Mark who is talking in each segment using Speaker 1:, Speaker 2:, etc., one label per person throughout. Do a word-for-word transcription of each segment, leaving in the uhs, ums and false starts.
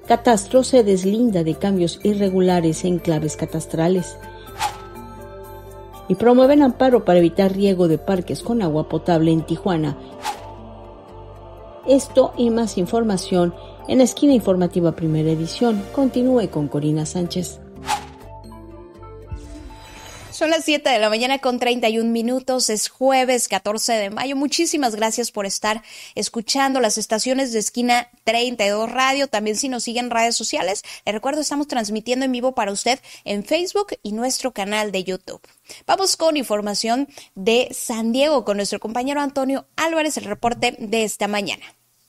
Speaker 1: Catastro se deslinda de cambios irregulares en claves catastrales. Y promueven amparo para evitar riego de parques con agua potable en Tijuana. Esto y más información en Esquina Informativa Primera Edición. Continúe con Corina Sánchez.
Speaker 2: Son las siete de la mañana con treinta y un minutos, es jueves catorce de mayo. Muchísimas gracias por estar escuchando las estaciones de Esquina treinta y dos Radio. También si nos siguen en redes sociales, les recuerdo, estamos transmitiendo en vivo para usted en Facebook y nuestro canal de YouTube. Vamos con información de San Diego con nuestro compañero Antonio Álvarez, el reporte de esta mañana.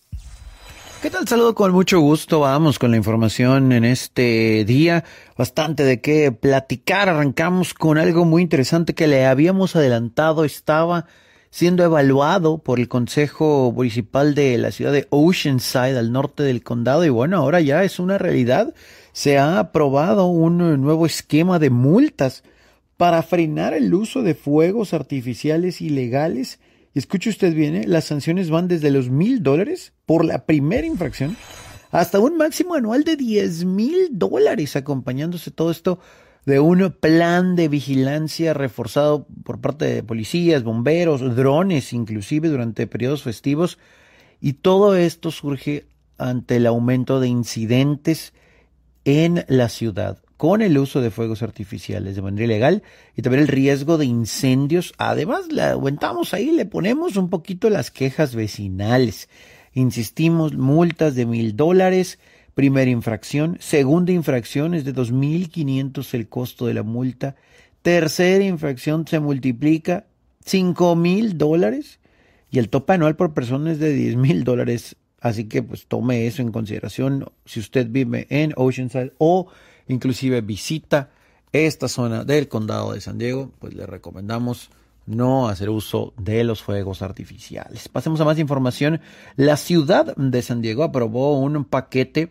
Speaker 3: ¿Qué tal? Saludo con mucho gusto. Vamos con la información en este día. Bastante de qué platicar. Arrancamos con algo muy interesante que le habíamos adelantado. Estaba siendo evaluado por el Consejo Municipal de la ciudad de Oceanside, al norte del condado. Y bueno, ahora ya es una realidad. Se ha aprobado un nuevo esquema de multas para frenar el uso de fuegos artificiales ilegales. Y escuche usted bien, ¿eh? Las sanciones van desde los mil dólares por la primera infracción hasta un máximo anual de diez mil dólares, acompañándose todo esto de un plan de vigilancia reforzado por parte de policías, bomberos, drones, inclusive durante periodos festivos. Y todo esto surge ante el aumento de incidentes en la ciudad con el uso de fuegos artificiales de manera ilegal y también el riesgo de incendios. Además, le aumentamos ahí, le ponemos un poquito las quejas vecinales. Insistimos, multas de mil dólares, primera infracción. Segunda infracción es de dos mil quinientos el costo de la multa. Tercera infracción se multiplica cinco mil dólares y el tope anual por persona es de diez mil dólares. Así que pues tome eso en consideración si usted vive en Oceanside o inclusive visita esta zona del condado de San Diego, pues le recomendamos no hacer uso de los fuegos artificiales. Pasemos a más información. La ciudad de San Diego aprobó un paquete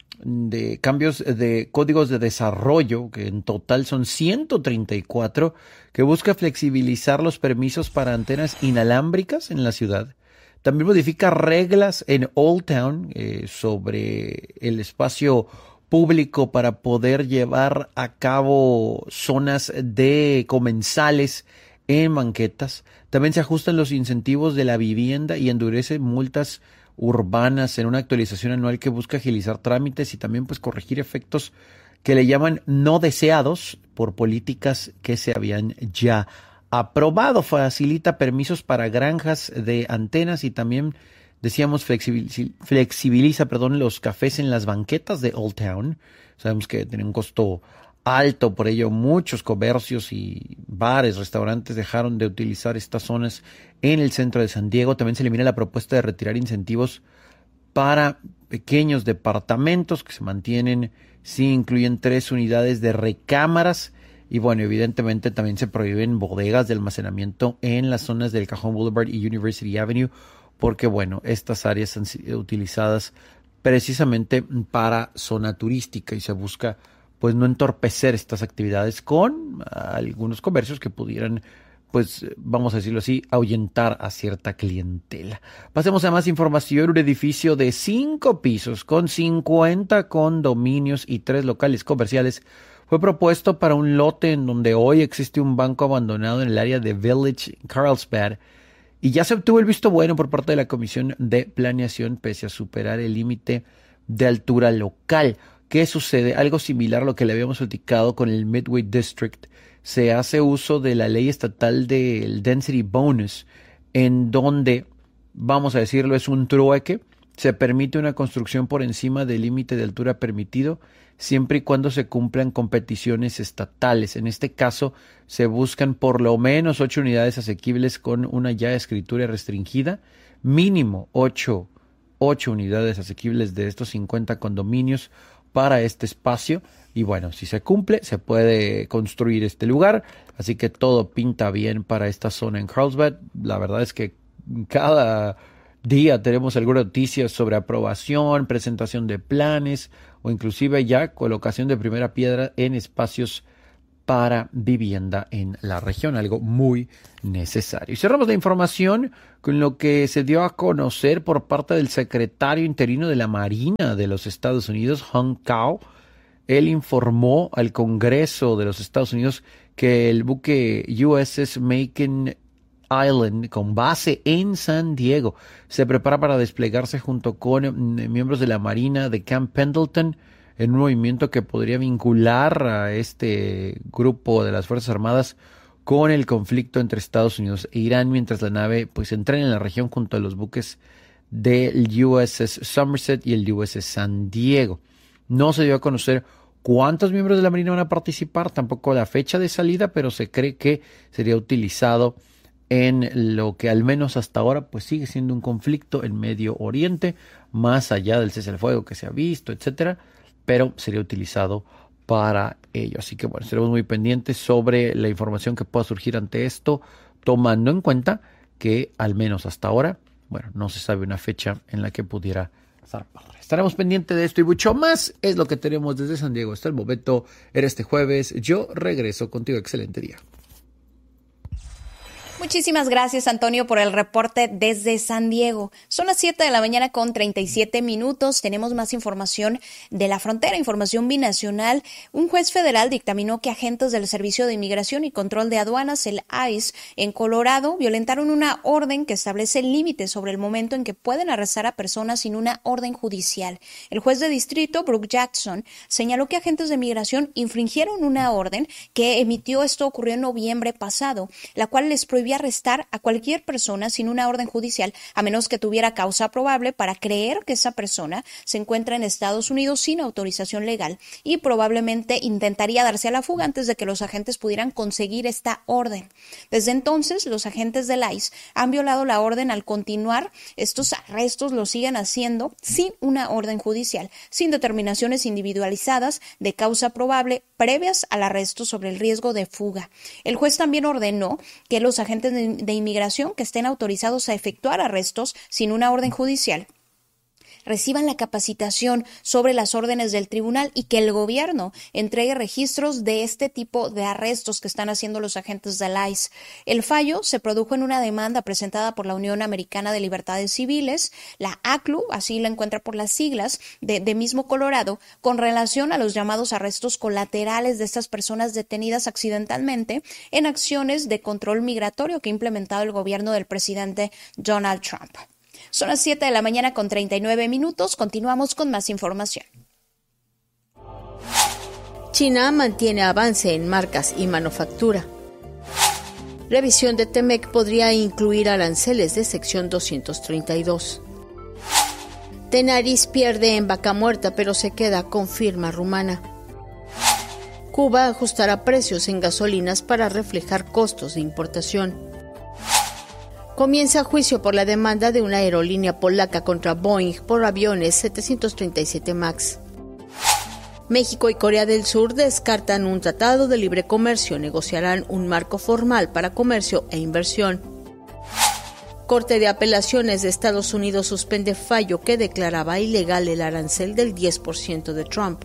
Speaker 3: de cambios de códigos de desarrollo, que en total son ciento treinta y cuatro, que busca flexibilizar los permisos para antenas inalámbricas en la ciudad. También modifica reglas en Old Town eh, sobre el espacio público para poder llevar a cabo zonas de comensales en banquetas. También se ajustan los incentivos de la vivienda y endurece multas urbanas en una actualización anual que busca agilizar trámites y también pues corregir efectos que le llaman no deseados por políticas que se habían ya aprobado. Facilita permisos para granjas de antenas y también decíamos flexibiliza, flexibiliza perdón, los cafés en las banquetas de Old Town. Sabemos que tienen un costo alto, por ello muchos comercios y bares, restaurantes dejaron de utilizar estas zonas en el centro de San Diego. También se elimina la propuesta de retirar incentivos para pequeños departamentos que se mantienen si incluyen tres unidades de recámaras. Y bueno, evidentemente también se prohíben bodegas de almacenamiento en las zonas del Cajón Boulevard y University Avenue, porque bueno, estas áreas han sido utilizadas precisamente para zona turística y se busca pues no entorpecer estas actividades con algunos comercios que pudieran, pues vamos a decirlo así, ahuyentar a cierta clientela. Pasemos a más información. Un edificio de cinco pisos con cincuenta condominios y tres locales comerciales fue propuesto para un lote en donde hoy existe un banco abandonado en el área de Village Carlsbad. Y ya se obtuvo el visto bueno por parte de la Comisión de Planeación pese a superar el límite de altura local. ¿Qué sucede? Algo similar a lo que le habíamos platicado con el Midway District. Se hace uso de la ley estatal del Density Bonus, en donde, vamos a decirlo, es un trueque. Se permite una construcción por encima del límite de altura permitido, siempre y cuando se cumplan competiciones estatales. En este caso, se buscan por lo menos ocho unidades asequibles con una ya escritura restringida, mínimo ocho, ocho unidades asequibles de estos cincuenta condominios para este espacio. Y bueno, si se cumple, se puede construir este lugar. Así que todo pinta bien para esta zona en Carlsbad. La verdad es que cada día tenemos alguna noticia sobre aprobación, presentación de planes o inclusive ya colocación de primera piedra en espacios para vivienda en la región, algo muy necesario. Y cerramos la información con lo que se dio a conocer por parte del secretario interino de la Marina de los Estados Unidos, Hong Kao. Él informó al Congreso de los Estados Unidos que el buque U S S Makin Island, con base en San Diego, se prepara para desplegarse junto con miembros de la Marina de Camp Pendleton en un movimiento que podría vincular a este grupo de las Fuerzas Armadas con el conflicto entre Estados Unidos e Irán, mientras la nave pues entrena en la región junto a los buques del U S S Somerset y el U S S San Diego. No se dio a conocer cuántos miembros de la Marina van a participar, tampoco la fecha de salida, pero se cree que sería utilizado en lo que al menos hasta ahora pues sigue siendo un conflicto en Medio Oriente, más allá del cese al fuego que se ha visto, etcétera, pero sería utilizado para ello. Así que bueno, estaremos muy pendientes sobre la información que pueda surgir ante esto, tomando en cuenta que al menos hasta ahora, bueno, no se sabe una fecha en la que pudiera zarpar. Estaremos pendientes de esto y mucho más. Es lo que tenemos desde San Diego hasta el momento. Era este jueves. Yo regreso contigo. Excelente día.
Speaker 2: Muchísimas gracias, Antonio, por el reporte desde San Diego. Son las siete de la mañana con treinta y siete minutos. Tenemos más información de la frontera, información binacional. Un juez federal dictaminó que agentes del Servicio de Inmigración y Control de Aduanas, el I C E, en Colorado, violentaron una orden que establece límites sobre el momento en que pueden arrestar a personas sin una orden judicial. El juez de distrito, Brooke Jackson, señaló que agentes de migración infringieron una orden que emitió, esto ocurrió en noviembre pasado, la cual les prohibió arrestar a cualquier persona sin una orden judicial, a menos que tuviera causa probable para creer que esa persona se encuentra en Estados Unidos sin autorización legal y probablemente intentaría darse a la fuga antes de que los agentes pudieran conseguir esta orden. Desde entonces, los agentes del I C E han violado la orden al continuar. Estos arrestos lo siguen haciendo sin una orden judicial, sin determinaciones individualizadas de causa probable previas al arresto sobre el riesgo de fuga. El juez también ordenó que los agentes de, de inmigración que estén autorizados a efectuar arrestos sin una orden judicial reciban la capacitación sobre las órdenes del tribunal y que el gobierno entregue registros de este tipo de arrestos que están haciendo los agentes del I C E. El fallo se produjo en una demanda presentada por la Unión Americana de Libertades Civiles, la A C L U, así la encuentra por las siglas, de, de mismo Colorado, con relación a los llamados arrestos colaterales de estas personas detenidas accidentalmente en acciones de control migratorio que ha implementado el gobierno del presidente Donald Trump. Son las siete de la mañana con treinta y nueve minutos. Continuamos con más información.
Speaker 1: China mantiene avance en marcas y manufactura. Revisión de T M E C podría incluir aranceles de sección doscientos treinta y dos. Tenaris pierde en Vaca Muerta pero se queda con firma rumana. Cuba ajustará precios en gasolinas para reflejar costos de importación. Comienza juicio por la demanda de una aerolínea polaca contra Boeing por aviones setecientos treinta y siete MAX. México y Corea del Sur descartan un tratado de libre comercio, negociarán un marco formal para comercio e inversión. Corte de Apelaciones de Estados Unidos suspende fallo que declaraba ilegal el arancel del diez por ciento de Trump.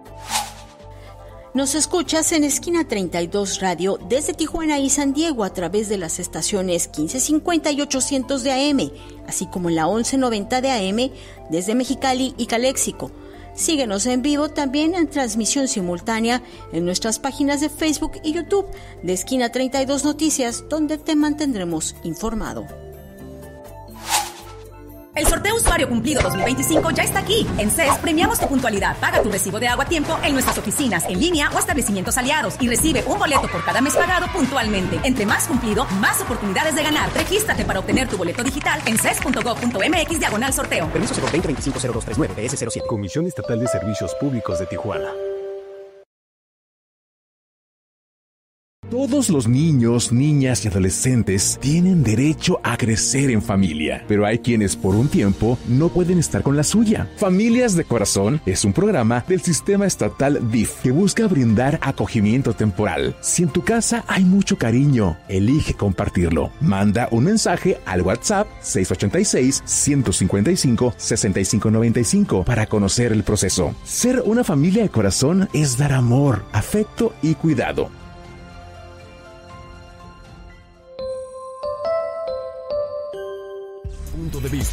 Speaker 1: Nos escuchas en Esquina treinta y dos Radio desde Tijuana y San Diego a través de las estaciones quince cincuenta y ochocientos de A M, así como en la once noventa de A M desde Mexicali y Caléxico. Síguenos en vivo también en transmisión simultánea en nuestras páginas de Facebook y YouTube de Esquina treinta y dos Noticias, donde te mantendremos informado.
Speaker 4: El sorteo usuario cumplido dos mil veinticinco ya está aquí. En C E S premiamos tu puntualidad. Paga tu recibo de agua a tiempo en nuestras oficinas, en línea o establecimientos aliados y recibe un boleto por cada mes pagado puntualmente. Entre más cumplido, más oportunidades de ganar. Regístrate para obtener tu boleto digital en ces punto gov punto mx diagonal sorteo.
Speaker 5: Permiso C veinte veinticinco cero dos treinta y nueve B S cero siete.
Speaker 6: Comisión Estatal de Servicios Públicos de Tijuana. Todos los niños, niñas y adolescentes tienen derecho a crecer en familia, pero hay quienes por un tiempo no pueden estar con la suya. Familias de Corazón es un programa del Sistema Estatal D I F que busca brindar acogimiento temporal. Si en tu casa hay mucho cariño, elige compartirlo. Manda un mensaje al WhatsApp seis ocho seis, uno cinco cinco, seis cinco nueve cinco para conocer el proceso. Ser una familia de corazón es dar amor, afecto y cuidado.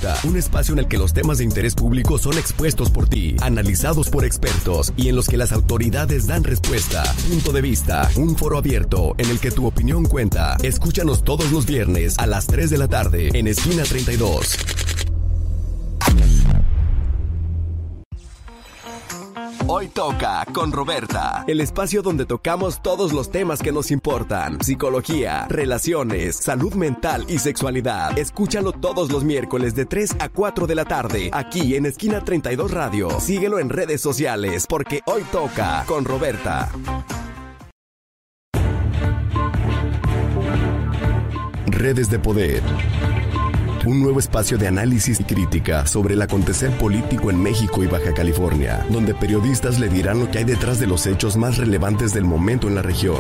Speaker 7: Consulta, un espacio en el que los temas de interés público son expuestos por ti, analizados por expertos y en los que las autoridades dan respuesta. Punto de vista, un foro abierto en el que tu opinión cuenta. Escúchanos todos los viernes a las tres de la tarde en Esquina treinta y dos. Hoy toca con Roberta, el espacio donde tocamos todos los temas que nos importan: psicología, relaciones, salud mental y sexualidad. Escúchalo todos los miércoles de tres a cuatro de la tarde, aquí en Esquina treinta y dos Radio. Síguelo en redes sociales, porque hoy toca con Roberta. Redes de Poder. Un nuevo espacio de análisis y crítica sobre el acontecer político en México y Baja California, donde periodistas le dirán lo que hay detrás de los hechos más relevantes del momento en la región.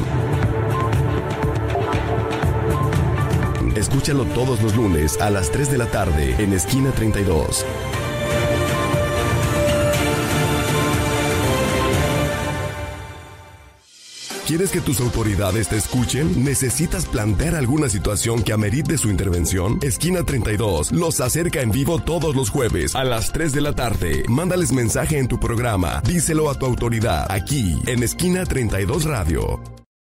Speaker 7: Escúchalo todos los lunes a las tres de la tarde en Esquina treinta y dos. ¿Quieres que tus autoridades te escuchen? ¿Necesitas plantear alguna situación que amerite su intervención? Esquina treinta y dos los acerca en vivo todos los jueves a las tres de la tarde. Mándales mensaje en tu programa. Díselo a tu autoridad, aquí en Esquina treinta y dos Radio.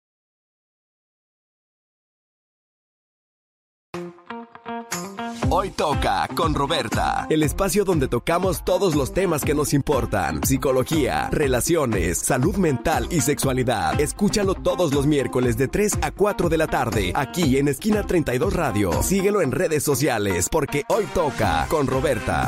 Speaker 7: Hoy toca con Roberta, el espacio donde tocamos todos los temas que nos importan: psicología, relaciones, salud mental y sexualidad. Escúchalo todos los miércoles de tres a cuatro de la tarde, aquí en Esquina treinta y dos Radio. Síguelo en redes sociales, porque hoy toca con Roberta.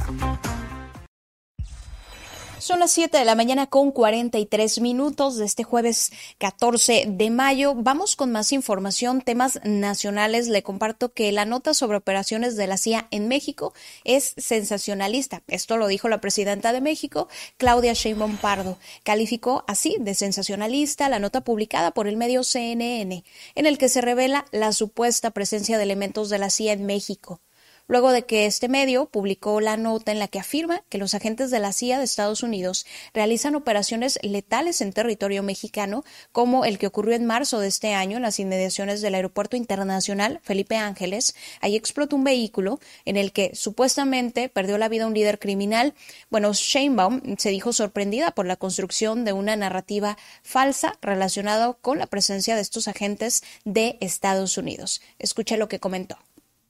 Speaker 2: Son las siete de la mañana con cuarenta y tres minutos de este jueves catorce de mayo. Vamos con más información, temas nacionales. Le comparto que la nota sobre operaciones de la C I A en México es sensacionalista. Esto lo dijo la presidenta de México, Claudia Sheinbaum Pardo. Calificó así de sensacionalista la nota publicada por el medio C N N, en el que se revela la supuesta presencia de elementos de la C I A en México. Luego de que este medio publicó la nota en la que afirma que los agentes de la C I A de Estados Unidos realizan operaciones letales en territorio mexicano, como el que ocurrió en marzo de este año en las inmediaciones del Aeropuerto Internacional Felipe Ángeles. Ahí explotó un vehículo en el que supuestamente perdió la vida un líder criminal. Bueno, Sheinbaum se dijo sorprendida por la construcción de una narrativa falsa relacionada con la presencia de estos agentes de Estados Unidos. Escuche lo que comentó.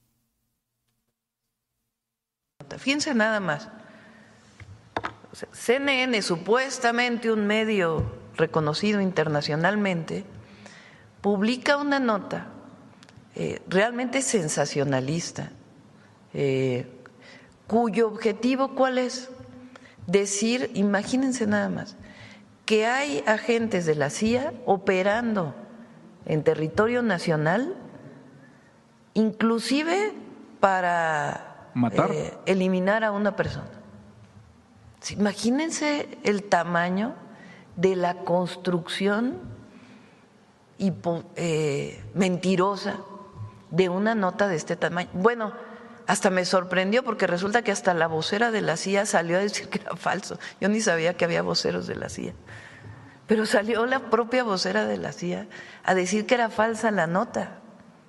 Speaker 8: Fíjense nada más, o sea, C N N, supuestamente un medio reconocido internacionalmente, publica una nota eh, realmente sensacionalista, eh, cuyo objetivo, ¿cuál es? Decir, imagínense nada más, que hay agentes de la C I A operando en territorio nacional, inclusive para matar, eh, eliminar a una persona. Imagínense el tamaño de la construcción hipo, eh, mentirosa de una nota de este tamaño. Bueno, hasta me sorprendió porque resulta que hasta la vocera de la C I A salió a decir que era falso. Yo ni sabía que había voceros de la C I A. Pero salió la propia vocera de la C I A a decir que era falsa la nota.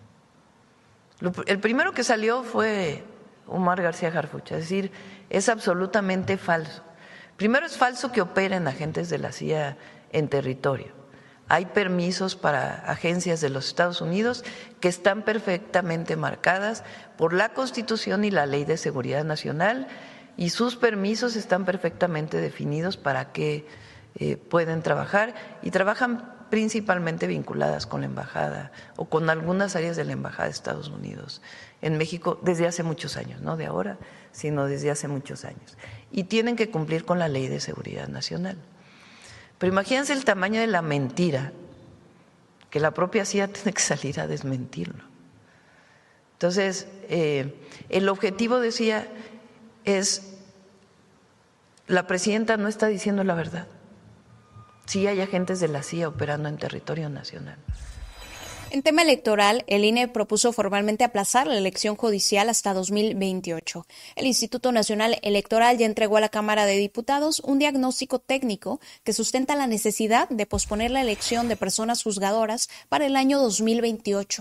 Speaker 8: El primero que salió fue Omar García Harfuch, es decir, es absolutamente falso. Primero, es falso que operen agentes de la C I A en territorio. Hay permisos para agencias de los Estados Unidos que están perfectamente marcadas por la Constitución y la Ley de Seguridad Nacional, y sus permisos están perfectamente definidos para que eh, pueden trabajar, y trabajan principalmente vinculadas con la embajada o con algunas áreas de la embajada de Estados Unidos en México desde hace muchos años, no de ahora, sino desde hace muchos años. Y tienen que cumplir con la Ley de Seguridad Nacional. Pero imagínense el tamaño de la mentira, que la propia C I A tiene que salir a desmentirlo. Entonces, eh, el objetivo, decía, es, la presidenta no está diciendo la verdad. Sí hay agentes de la C I A operando en territorio nacional.
Speaker 2: En tema electoral, el I N E propuso formalmente aplazar la elección judicial hasta dos mil veintiocho. El Instituto Nacional Electoral ya entregó a la Cámara de Diputados un diagnóstico técnico que sustenta la necesidad de posponer la elección de personas juzgadoras para el año dos mil veintiocho.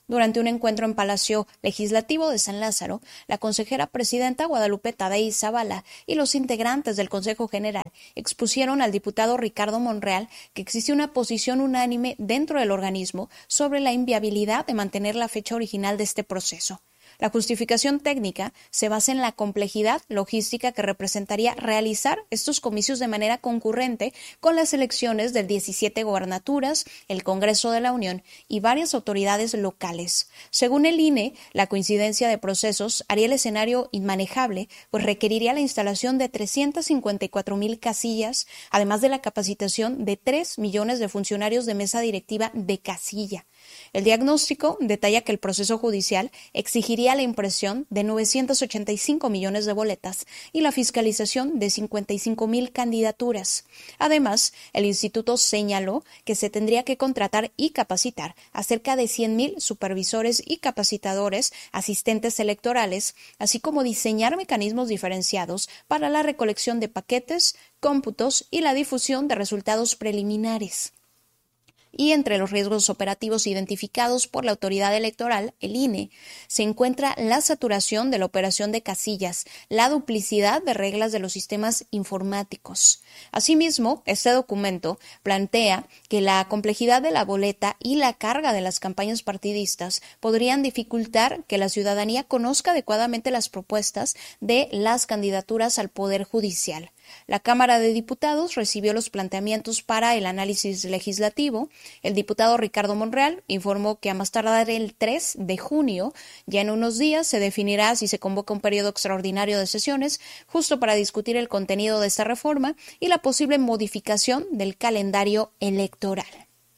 Speaker 2: Durante un encuentro en Palacio Legislativo de San Lázaro, la consejera presidenta Guadalupe Tadei Zavala y los integrantes del Consejo General expusieron al diputado Ricardo Monreal que existe una posición unánime dentro del organismo sobre la inviabilidad de mantener la fecha original de este proceso. La justificación técnica se basa en la complejidad logística que representaría realizar estos comicios de manera concurrente con las elecciones del diecisiete gobernaturas, el Congreso de la Unión y varias autoridades locales. Según el I N E, la coincidencia de procesos haría el escenario inmanejable, pues requeriría la instalación de trescientas cincuenta y cuatro mil casillas, además de la capacitación de tres millones de funcionarios de mesa directiva de casilla. El diagnóstico detalla que el proceso judicial exigiría la impresión de novecientos ochenta y cinco millones de boletas y la fiscalización de cincuenta y cinco mil candidaturas. Además, el instituto señaló que se tendría que contratar y capacitar a cerca de cien mil supervisores y capacitadores, asistentes electorales, así como diseñar mecanismos diferenciados para la recolección de paquetes, cómputos y la difusión de resultados preliminares. Y entre los riesgos operativos identificados por la autoridad electoral, el I N E, se encuentra la saturación de la operación de casillas, la duplicidad de reglas de los sistemas informáticos. Asimismo, este documento plantea que la complejidad de la boleta y la carga de las campañas partidistas podrían dificultar que la ciudadanía conozca adecuadamente las propuestas de las candidaturas al Poder Judicial. La Cámara de Diputados recibió los planteamientos para el análisis legislativo. El diputado Ricardo Monreal informó que a más tardar el tres de junio, ya en unos días, se definirá si se convoca un periodo extraordinario de sesiones, justo para discutir el contenido de esta reforma y la posible modificación del calendario electoral.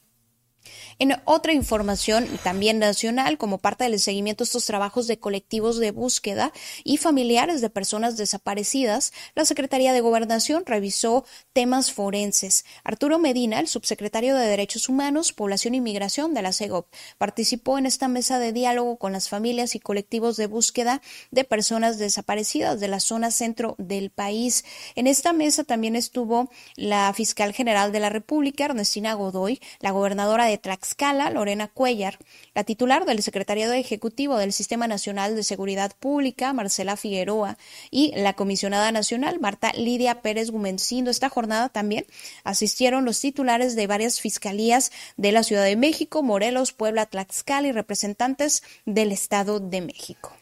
Speaker 2: En otra información también nacional, como parte del seguimiento de estos trabajos de colectivos de búsqueda y familiares de personas desaparecidas, la Secretaría de Gobernación revisó temas forenses. Arturo Medina, el subsecretario de Derechos Humanos, Población y Migración de la SEGOV, participó en esta mesa de diálogo con las familias y colectivos de búsqueda de personas desaparecidas de la zona centro del país. En esta mesa también estuvo la fiscal general de la República, Ernestina Godoy, la gobernadora de Tlaxcala, Lorena Cuellar, la titular del Secretariado Ejecutivo del Sistema Nacional de Seguridad Pública, Marcela Figueroa, y la comisionada nacional, Marta Lidia Pérez Gumencindo. Esta jornada también asistieron los titulares de varias fiscalías de la Ciudad de México, Morelos, Puebla, Tlaxcala y representantes del Estado de México.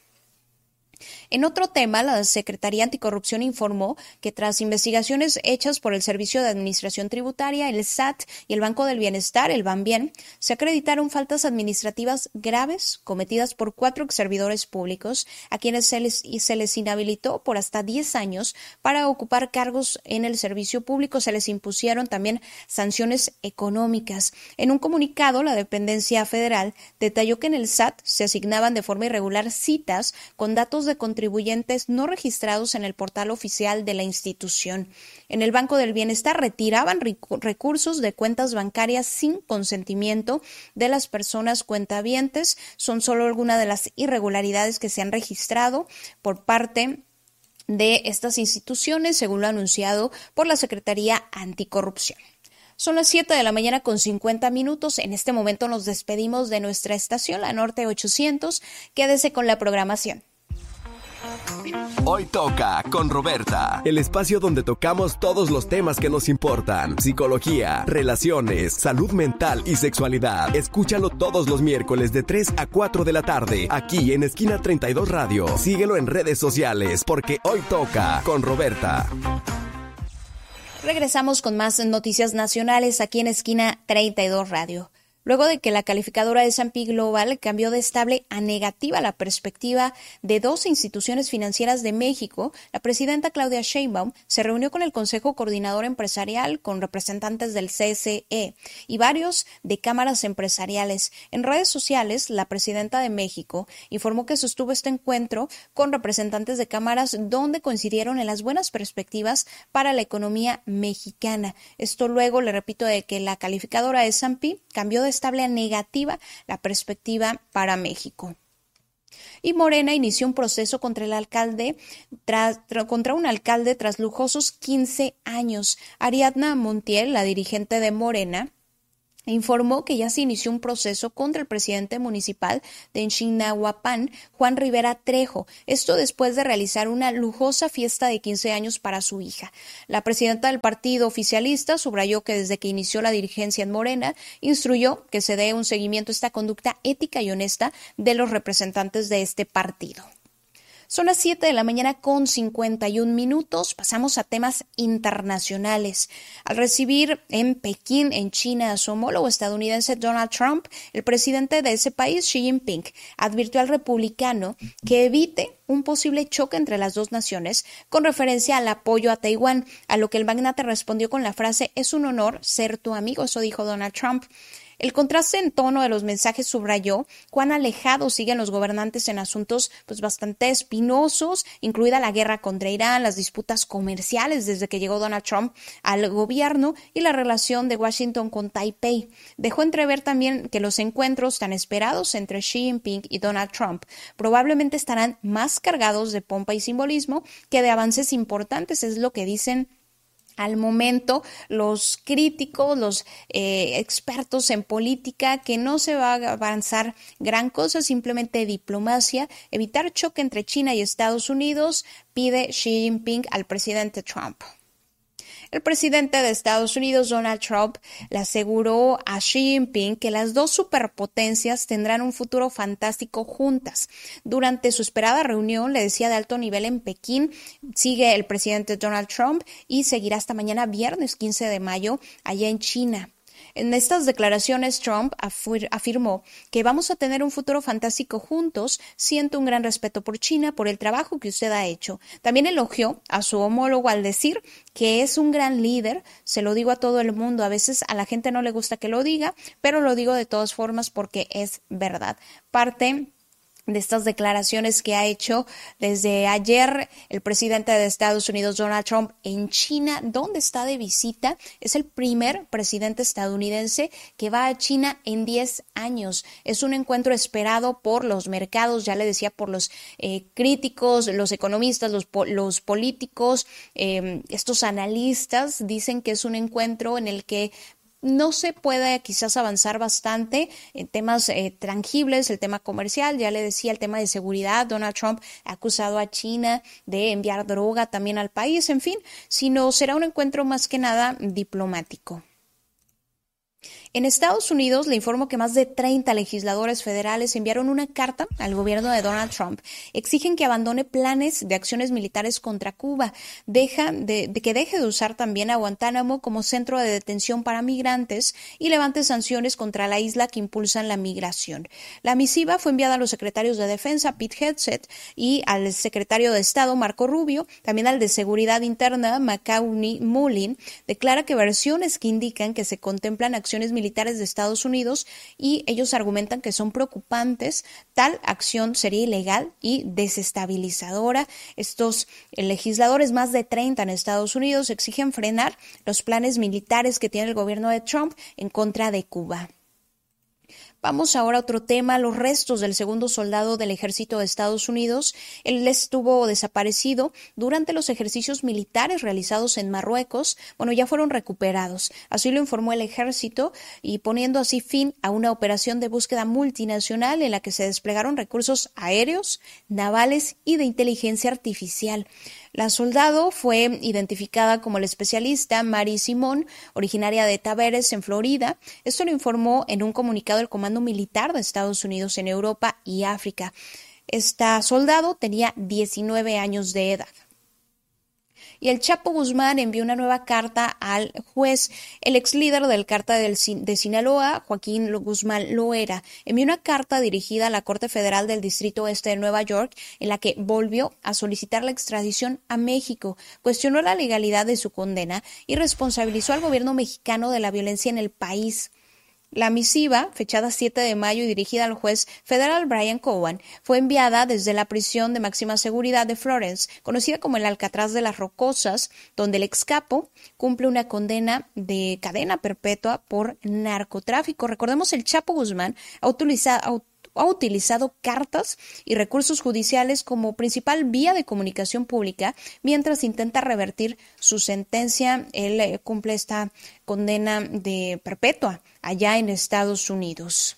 Speaker 2: En otro tema, la Secretaría Anticorrupción informó que tras investigaciones hechas por el Servicio de Administración Tributaria, el S A T y el Banco del Bienestar, el Banbien, se acreditaron faltas administrativas graves cometidas por cuatro exservidores públicos a quienes se les, se les inhabilitó por hasta diez años para ocupar cargos en el servicio público. Se les impusieron también sanciones económicas. En un comunicado, la dependencia federal detalló que en el S A T se asignaban de forma irregular citas con datos de contribuyentes no registrados en el portal oficial de la institución. En el Banco del Bienestar retiraban recursos de cuentas bancarias sin consentimiento de las personas cuentavientes. Son solo algunas de las irregularidades que se han registrado por parte de estas instituciones, según lo anunciado por la Secretaría Anticorrupción. Son las siete de la mañana con cincuenta minutos. En este momento nos despedimos de nuestra estación, la Norte ochocientos. Quédese con la programación.
Speaker 7: Hoy toca con Roberta, el espacio donde tocamos todos los temas que nos importan: psicología, relaciones, salud mental y sexualidad. Escúchalo todos los miércoles de tres a cuatro de la tarde, aquí en Esquina treinta y dos Radio. Síguelo en redes sociales, porque hoy toca con Roberta.
Speaker 2: Regresamos con más noticias nacionales aquí en Esquina treinta y dos Radio. Luego de que la calificadora de S and P Global cambió de estable a negativa la perspectiva de dos instituciones financieras de México, la presidenta Claudia Sheinbaum se reunió con el Consejo Coordinador Empresarial, con representantes del C S E y varios de cámaras empresariales. En redes sociales, la presidenta de México informó que sostuvo este encuentro con representantes de cámaras donde coincidieron en las buenas perspectivas para la economía mexicana. Esto luego, le repito, de que la calificadora de S and P cambió de estable a negativa la perspectiva para México. Y Morena inició un proceso contra el alcalde, tras, tra, contra un alcalde tras lujosos quince años. Ariadna Montiel, la dirigente de Morena, informó que ya se inició un proceso contra el presidente municipal de Chignahuapan, Juan Rivera Trejo, esto después de realizar una lujosa fiesta de quince años para su hija. La presidenta del partido oficialista subrayó que desde que inició la dirigencia en Morena, instruyó que se dé un seguimiento a esta conducta ética y honesta de los representantes de este partido. Son las siete de la mañana con cincuenta y un minutos. Pasamos a temas internacionales. Al recibir en Pekín, en China, a su homólogo estadounidense Donald Trump, el presidente de ese país, Xi Jinping, advirtió al republicano que evite un posible choque entre las dos naciones con referencia al apoyo a Taiwán, a lo que el magnate respondió con la frase: "Es un honor ser tu amigo", eso dijo Donald Trump. El contraste en tono de los mensajes subrayó cuán alejados siguen los gobernantes en asuntos pues bastante espinosos, incluida la guerra contra Irán, las disputas comerciales desde que llegó Donald Trump al gobierno y la relación de Washington con Taipei. Dejó entrever también que los encuentros tan esperados entre Xi Jinping y Donald Trump probablemente estarán más cargados de pompa y simbolismo que de avances importantes, es lo que dicen al momento los críticos, los eh, expertos en política, que no se va a avanzar gran cosa, simplemente diplomacia, evitar choque entre China y Estados Unidos, pide Xi Jinping al presidente Trump. El presidente de Estados Unidos, Donald Trump, le aseguró a Xi Jinping que las dos superpotencias tendrán un futuro fantástico juntas. Durante su esperada reunión, le decía, de alto nivel en Pekín, sigue el presidente Donald Trump y seguirá hasta mañana viernes quince de mayo allá en China. En estas declaraciones, Trump afir- afirmó que vamos a tener un futuro fantástico juntos. Siento un gran respeto por China, por el trabajo que usted ha hecho. También elogió a su homólogo al decir que es un gran líder. Se lo digo a todo el mundo. A veces a la gente no le gusta que lo diga, pero lo digo de todas formas porque es verdad. Parte de estas declaraciones que ha hecho desde ayer el presidente de Estados Unidos, Donald Trump, en China, donde está de visita. Es el primer presidente estadounidense que va a China en diez años. Es un encuentro esperado por los mercados, ya le decía, por los eh, críticos, los economistas, los, los políticos, eh, estos analistas dicen que es un encuentro en el que no se puede quizás avanzar bastante en temas eh, tangibles, el tema comercial, ya le decía, el tema de seguridad. Donald Trump ha acusado a China de enviar droga también al país, en fin, sino será un encuentro más que nada diplomático. En Estados Unidos, le informo que más de treinta legisladores federales enviaron una carta al gobierno de Donald Trump. Exigen que abandone planes de acciones militares contra Cuba, deja de, de que deje de usar también a Guantánamo como centro de detención para migrantes y levante sanciones contra la isla que impulsan la migración. La misiva fue enviada a los secretarios de Defensa, Pete Hegseth, y al secretario de Estado, Marco Rubio, también al de Seguridad Interna, Macaulay Mullin. Declara que versiones que indican que se contemplan acciones militares de Estados Unidos y ellos argumentan que son preocupantes. Tal acción sería ilegal y desestabilizadora. Estos legisladores, más de treinta en Estados Unidos, exigen frenar los planes militares que tiene el gobierno de Trump en contra de Cuba. Vamos ahora a otro tema, los restos del segundo soldado del ejército de Estados Unidos. Él estuvo desaparecido durante los ejercicios militares realizados en Marruecos. Bueno, ya fueron recuperados. Así lo informó el ejército y poniendo así fin a una operación de búsqueda multinacional en la que se desplegaron recursos aéreos, navales y de inteligencia artificial. La soldado fue identificada como la especialista Mary Simón, originaria de Tavares, en Florida. Esto lo informó en un comunicado el Comando Militar de Estados Unidos en Europa y África. Esta soldado tenía diecinueve años de edad. Y el Chapo Guzmán envió una nueva carta al juez. El ex líder del cártel de Sinaloa, Joaquín Guzmán Loera, envió una carta dirigida a la Corte Federal del Distrito Oeste de Nueva York en la que volvió a solicitar la extradición a México, cuestionó la legalidad de su condena y responsabilizó al gobierno mexicano de la violencia en el país. La misiva, fechada siete de mayo y dirigida al juez federal Brian Cowan, fue enviada desde la prisión de máxima seguridad de Florence, conocida como el Alcatraz de las Rocosas, donde el ex capo cumple una condena de cadena perpetua por narcotráfico. Recordemos, el Chapo Guzmán ha utilizado ha utilizado cartas y recursos judiciales como principal vía de comunicación pública mientras intenta revertir su sentencia. Él eh, cumple esta condena de perpetua allá en Estados Unidos.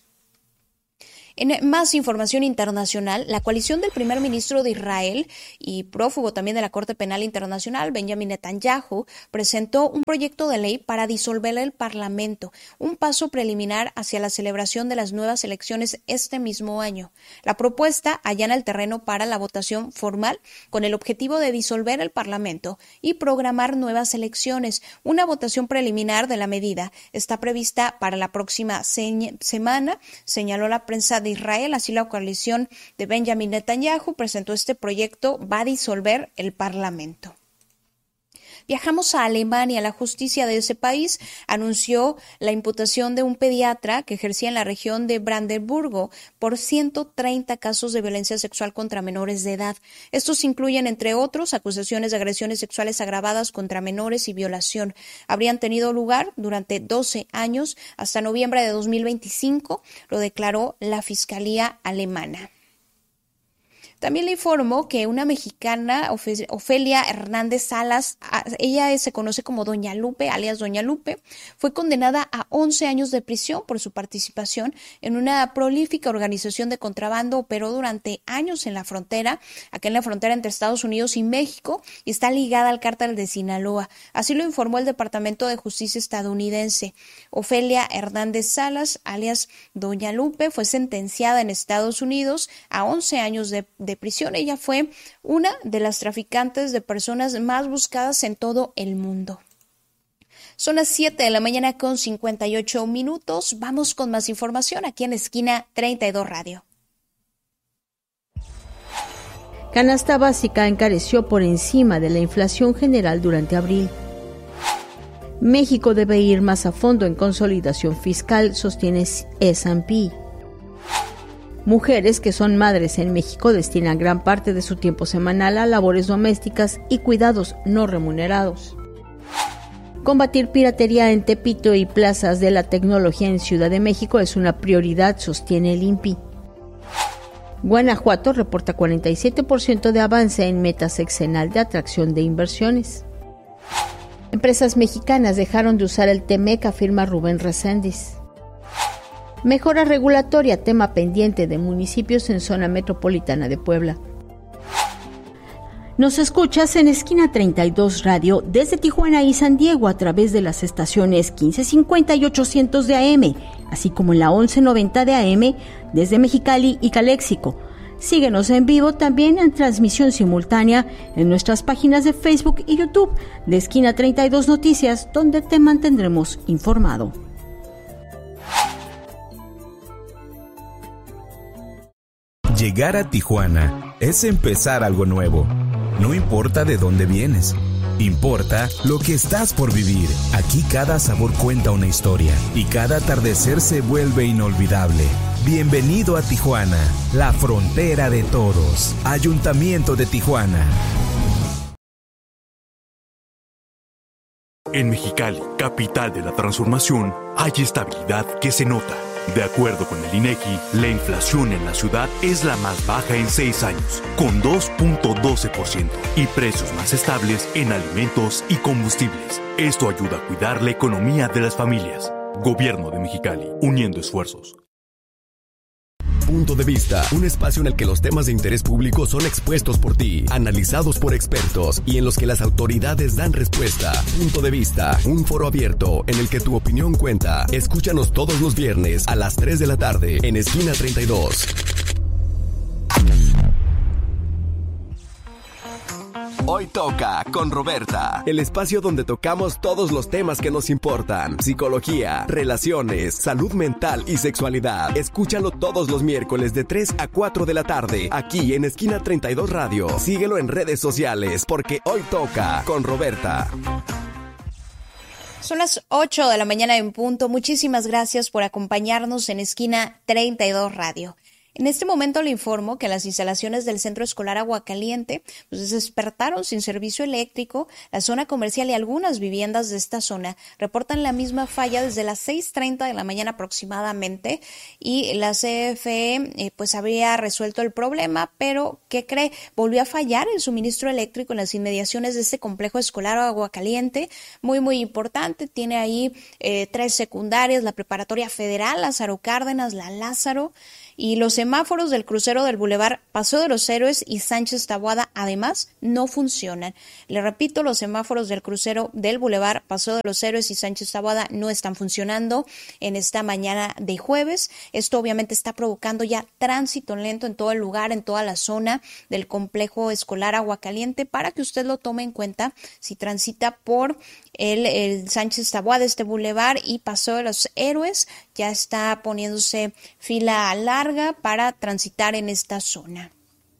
Speaker 2: En más información internacional, la coalición del primer ministro de Israel y prófugo también de la Corte Penal Internacional, Benjamin Netanyahu, presentó un proyecto de ley para disolver el Parlamento, un paso preliminar hacia la celebración de las nuevas elecciones este mismo año. La propuesta allana el terreno para la votación formal con el objetivo de disolver el Parlamento y programar nuevas elecciones. Una votación preliminar de la medida está prevista para la próxima se- semana, señaló la prensa de Israel. Así, la coalición de Benjamin Netanyahu presentó este proyecto, va a disolver el Parlamento. Viajamos a Alemania. La justicia de ese país anunció la imputación de un pediatra que ejercía en la región de Brandeburgo por ciento treinta casos de violencia sexual contra menores de edad. Estos incluyen, entre otros, acusaciones de agresiones sexuales agravadas contra menores y violación. Habrían tenido lugar durante doce años hasta noviembre de dos mil veinticinco, lo declaró la Fiscalía alemana. También le informó que una mexicana, Ofelia Hernández Salas, ella se conoce como Doña Lupe, alias Doña Lupe, fue condenada a once años de prisión por su participación en una prolífica organización de contrabando. Operó durante años en la frontera, acá en la frontera entre Estados Unidos y México, y está ligada al cártel de Sinaloa. Así lo informó el Departamento de Justicia estadounidense. Ofelia Hernández Salas, alias Doña Lupe, fue sentenciada en Estados Unidos a once años de, de de prisión. Ella fue una de las traficantes de personas más buscadas en todo el mundo. Son las siete de la mañana con cincuenta y ocho minutos. Vamos con más información aquí en Esquina treinta y dos Radio.
Speaker 1: Canasta básica encareció por encima de la inflación general durante abril. México debe ir más a fondo en consolidación fiscal, sostiene S and P. Mujeres que son madres en México destinan gran parte de su tiempo semanal a labores domésticas y cuidados no remunerados. Combatir piratería en Tepito y plazas de la tecnología en Ciudad de México es una prioridad, sostiene el I N P I. Guanajuato reporta cuarenta y siete por ciento de avance en meta sexenal de atracción de inversiones. Empresas mexicanas dejaron de usar el T M E C, afirma Rubén Reséndiz. Mejora regulatoria, tema pendiente de municipios en zona metropolitana de Puebla. Nos escuchas en Esquina treinta y dos Radio desde Tijuana y San Diego a través de las estaciones quince cincuenta y ochocientos de A M, así como en la once noventa de A M desde Mexicali y Caléxico. Síguenos en vivo también en transmisión simultánea en nuestras páginas de Facebook y YouTube de Esquina treinta y dos Noticias, donde te mantendremos informado.
Speaker 9: Llegar a Tijuana es empezar algo nuevo. No importa de dónde vienes, importa lo que estás por vivir. Aquí cada sabor cuenta una historia y cada atardecer se vuelve inolvidable. Bienvenido a Tijuana, la frontera de todos. Ayuntamiento de Tijuana.
Speaker 10: En Mexicali, capital de la transformación, hay estabilidad que se nota. De acuerdo con el INEGI, la inflación en la ciudad es la más baja en seis años, con dos punto doce por ciento, y precios más estables en alimentos y combustibles. Esto ayuda a cuidar la economía de las familias. Gobierno de Mexicali, uniendo esfuerzos.
Speaker 7: Punto de Vista, un espacio en el que los temas de interés público son expuestos por ti, analizados por expertos y en los que las autoridades dan respuesta. Punto de Vista, un foro abierto en el que tu opinión cuenta. Escúchanos todos los viernes a las tres de la tarde en Esquina treinta y dos. Hoy toca con Roberta, el espacio donde tocamos todos los temas que nos importan: psicología, relaciones, salud mental y sexualidad. Escúchalo todos los miércoles de tres a cuatro de la tarde, aquí en Esquina treinta y dos Radio. Síguelo en redes sociales, porque Hoy toca con Roberta.
Speaker 2: Son las ocho de la mañana en punto. Muchísimas gracias por acompañarnos en Esquina treinta y dos Radio. En este momento le informo que las instalaciones del Centro Escolar Aguacaliente pues, despertaron sin servicio eléctrico. La zona comercial y algunas viviendas de esta zona reportan la misma falla desde las seis treinta de la mañana aproximadamente, y la C F E eh, pues habría resuelto el problema, pero ¿qué cree? Volvió a fallar el suministro eléctrico en las inmediaciones de este complejo escolar Aguacaliente, muy muy importante. Tiene ahí eh, tres secundarias, la Preparatoria Federal, Lázaro Cárdenas, la Lázaro, y los semáforos del crucero del Boulevard Paseo de los Héroes y Sánchez Taboada además no funcionan. Le repito, los semáforos del crucero del Boulevard Paseo de los Héroes y Sánchez Taboada no están funcionando en esta mañana de jueves. Esto obviamente está provocando ya tránsito lento en todo el lugar, en toda la zona del complejo escolar Aguacaliente, para que usted lo tome en cuenta si transita por el, el Sánchez Taboada, este Boulevard y Paseo de los Héroes. Ya está poniéndose fila larga para transitar en esta zona.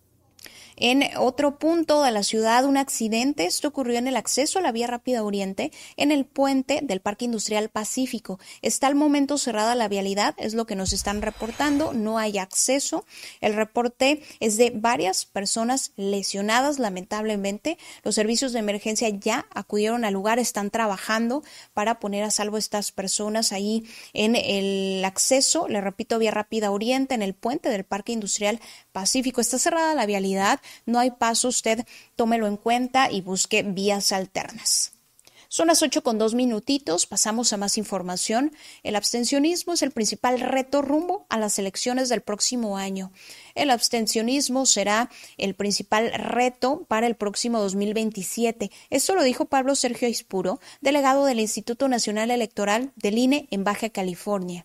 Speaker 2: En otro punto de la ciudad, un accidente. Esto ocurrió en el acceso a la vía rápida Oriente, en el puente del Parque Industrial Pacífico. Está al momento cerrada la vialidad, es lo que nos están reportando. No hay acceso. El reporte es de varias personas lesionadas, lamentablemente. Los servicios de emergencia ya acudieron al lugar, están trabajando para poner a salvo a estas personas ahí en el acceso. Le repito, vía rápida Oriente, en el puente del Parque Industrial Pacífico. Está cerrada la vialidad. No hay paso, usted tómelo en cuenta y busque vías alternas. Son las ocho con dos minutitos, pasamos a más información. El abstencionismo es el principal reto rumbo a las elecciones del próximo año. El abstencionismo será el principal reto para el próximo dos mil veintisiete. Esto lo dijo Pablo Sergio Aispuro, delegado del Instituto Nacional Electoral del I N E en Baja California.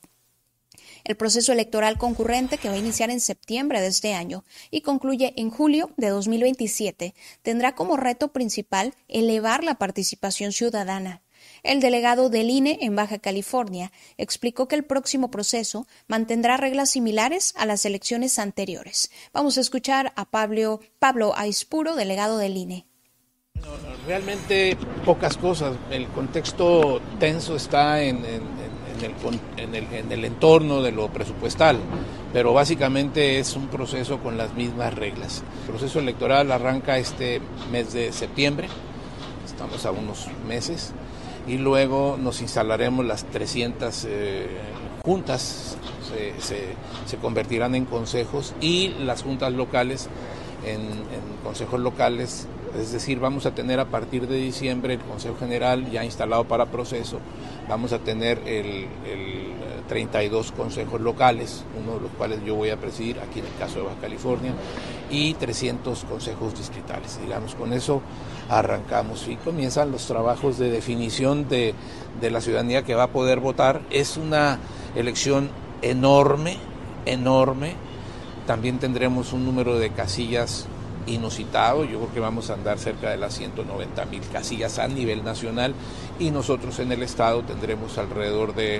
Speaker 2: El proceso electoral concurrente, que va a iniciar en septiembre de este año y concluye en julio de dos mil veintisiete, tendrá como reto principal elevar la participación ciudadana. El delegado del I N E en Baja California explicó que el próximo proceso mantendrá reglas similares a las elecciones anteriores. Vamos a escuchar a Pablo, Pablo Aispuro, delegado del I N E.
Speaker 11: No, realmente pocas cosas. El contexto tenso está en, en En el, en, el, en el entorno de lo presupuestal, pero básicamente es un proceso con las mismas reglas. El proceso electoral arranca este mes de septiembre, estamos a unos meses, y luego nos instalaremos las trescientas eh, juntas, se, se, se convertirán en consejos, y las juntas locales en, en consejos locales. Es decir, vamos a tener a partir de diciembre el Consejo General ya instalado para proceso, vamos a tener el, el treinta y dos consejos locales, uno de los cuales yo voy a presidir aquí en el caso de Baja California, y trescientos consejos distritales. Digamos, con eso arrancamos y comienzan los trabajos de definición de, de la ciudadanía que va a poder votar. Es una elección enorme, enorme. También tendremos un número de casillas inusitado. Yo creo que vamos a andar cerca de las ciento noventa mil casillas a nivel nacional, y nosotros en el estado tendremos alrededor de,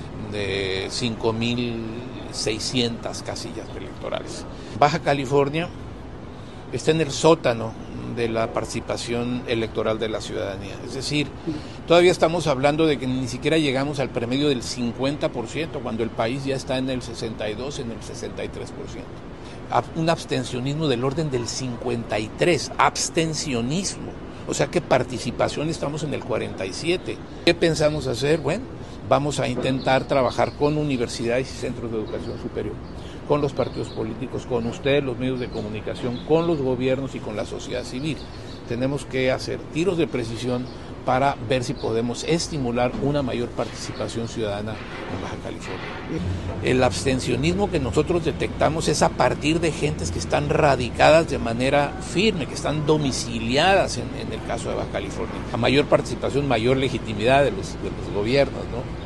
Speaker 11: de cinco mil seiscientas casillas electorales. Baja California está en el sótano de la participación electoral de la ciudadanía, es decir, todavía estamos hablando de que ni siquiera llegamos al promedio del cincuenta por ciento, cuando el país ya está en el sesenta y dos, en el sesenta y tres por ciento. Un abstencionismo del orden del cincuenta y tres, abstencionismo, o sea que participación estamos en el cuarenta y siete. ¿Qué pensamos hacer? Bueno, vamos a intentar trabajar con universidades y centros de educación superior, con los partidos políticos, con ustedes, los medios de comunicación, con los gobiernos y con la sociedad civil. Tenemos que hacer tiros de precisión para ver si podemos estimular una mayor participación ciudadana en Baja California. El abstencionismo que nosotros detectamos es a partir de gentes que están radicadas de manera firme, que están domiciliadas en, en el caso de Baja California. A mayor participación, mayor legitimidad de los, de los gobiernos, ¿no?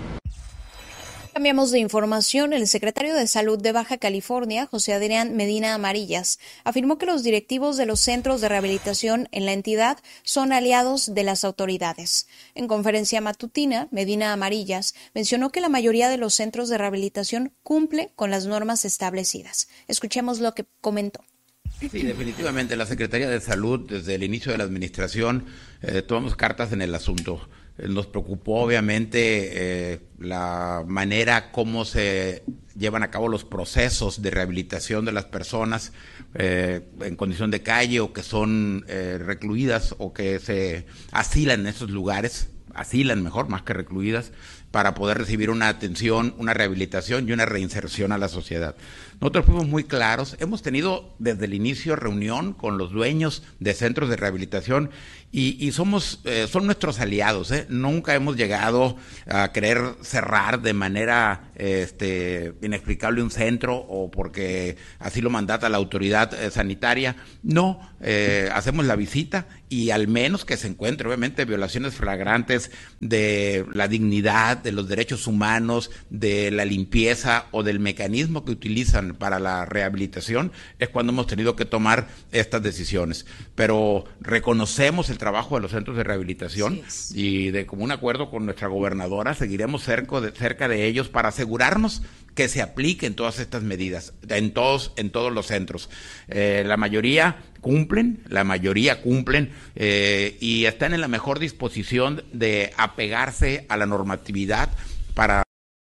Speaker 2: Cambiamos de información. El secretario de Salud de Baja California, José Adrián Medina Amarillas, afirmó que los directivos de los centros de rehabilitación en la entidad son aliados de las autoridades. En conferencia matutina, Medina Amarillas mencionó que la mayoría de los centros de rehabilitación cumple con las normas establecidas. Escuchemos lo que comentó.
Speaker 12: Sí, definitivamente la Secretaría de Salud desde el inicio de la administración eh, tomamos cartas en el asunto. Eh, nos preocupó obviamente eh, la manera como se llevan a cabo los procesos de rehabilitación de las personas eh, en condición de calle o que son eh, recluidas o que se asilan en esos lugares, asilan mejor, más que recluidas, para poder recibir una atención, una rehabilitación y una reinserción a la sociedad. Nosotros fuimos muy claros, hemos tenido desde el inicio reunión con los dueños de centros de rehabilitación y, y somos, eh, son nuestros aliados, ¿eh? Nunca hemos llegado a querer cerrar de manera este, inexplicable un centro o porque así lo mandata la autoridad eh, sanitaria. No, eh, hacemos la visita y al menos que se encuentre obviamente violaciones flagrantes de la dignidad, de los derechos humanos, de la limpieza o del mecanismo que utilizan para la rehabilitación, es cuando hemos tenido que tomar estas decisiones. Pero reconocemos el trabajo de los centros de rehabilitación sí, y de común acuerdo con nuestra gobernadora seguiremos cerca de, cerca de ellos para asegurarnos que se apliquen todas estas medidas en todos, en todos los centros. Eh, la mayoría cumplen, la mayoría cumplen eh, y están en la mejor disposición de apegarse a la normatividad para...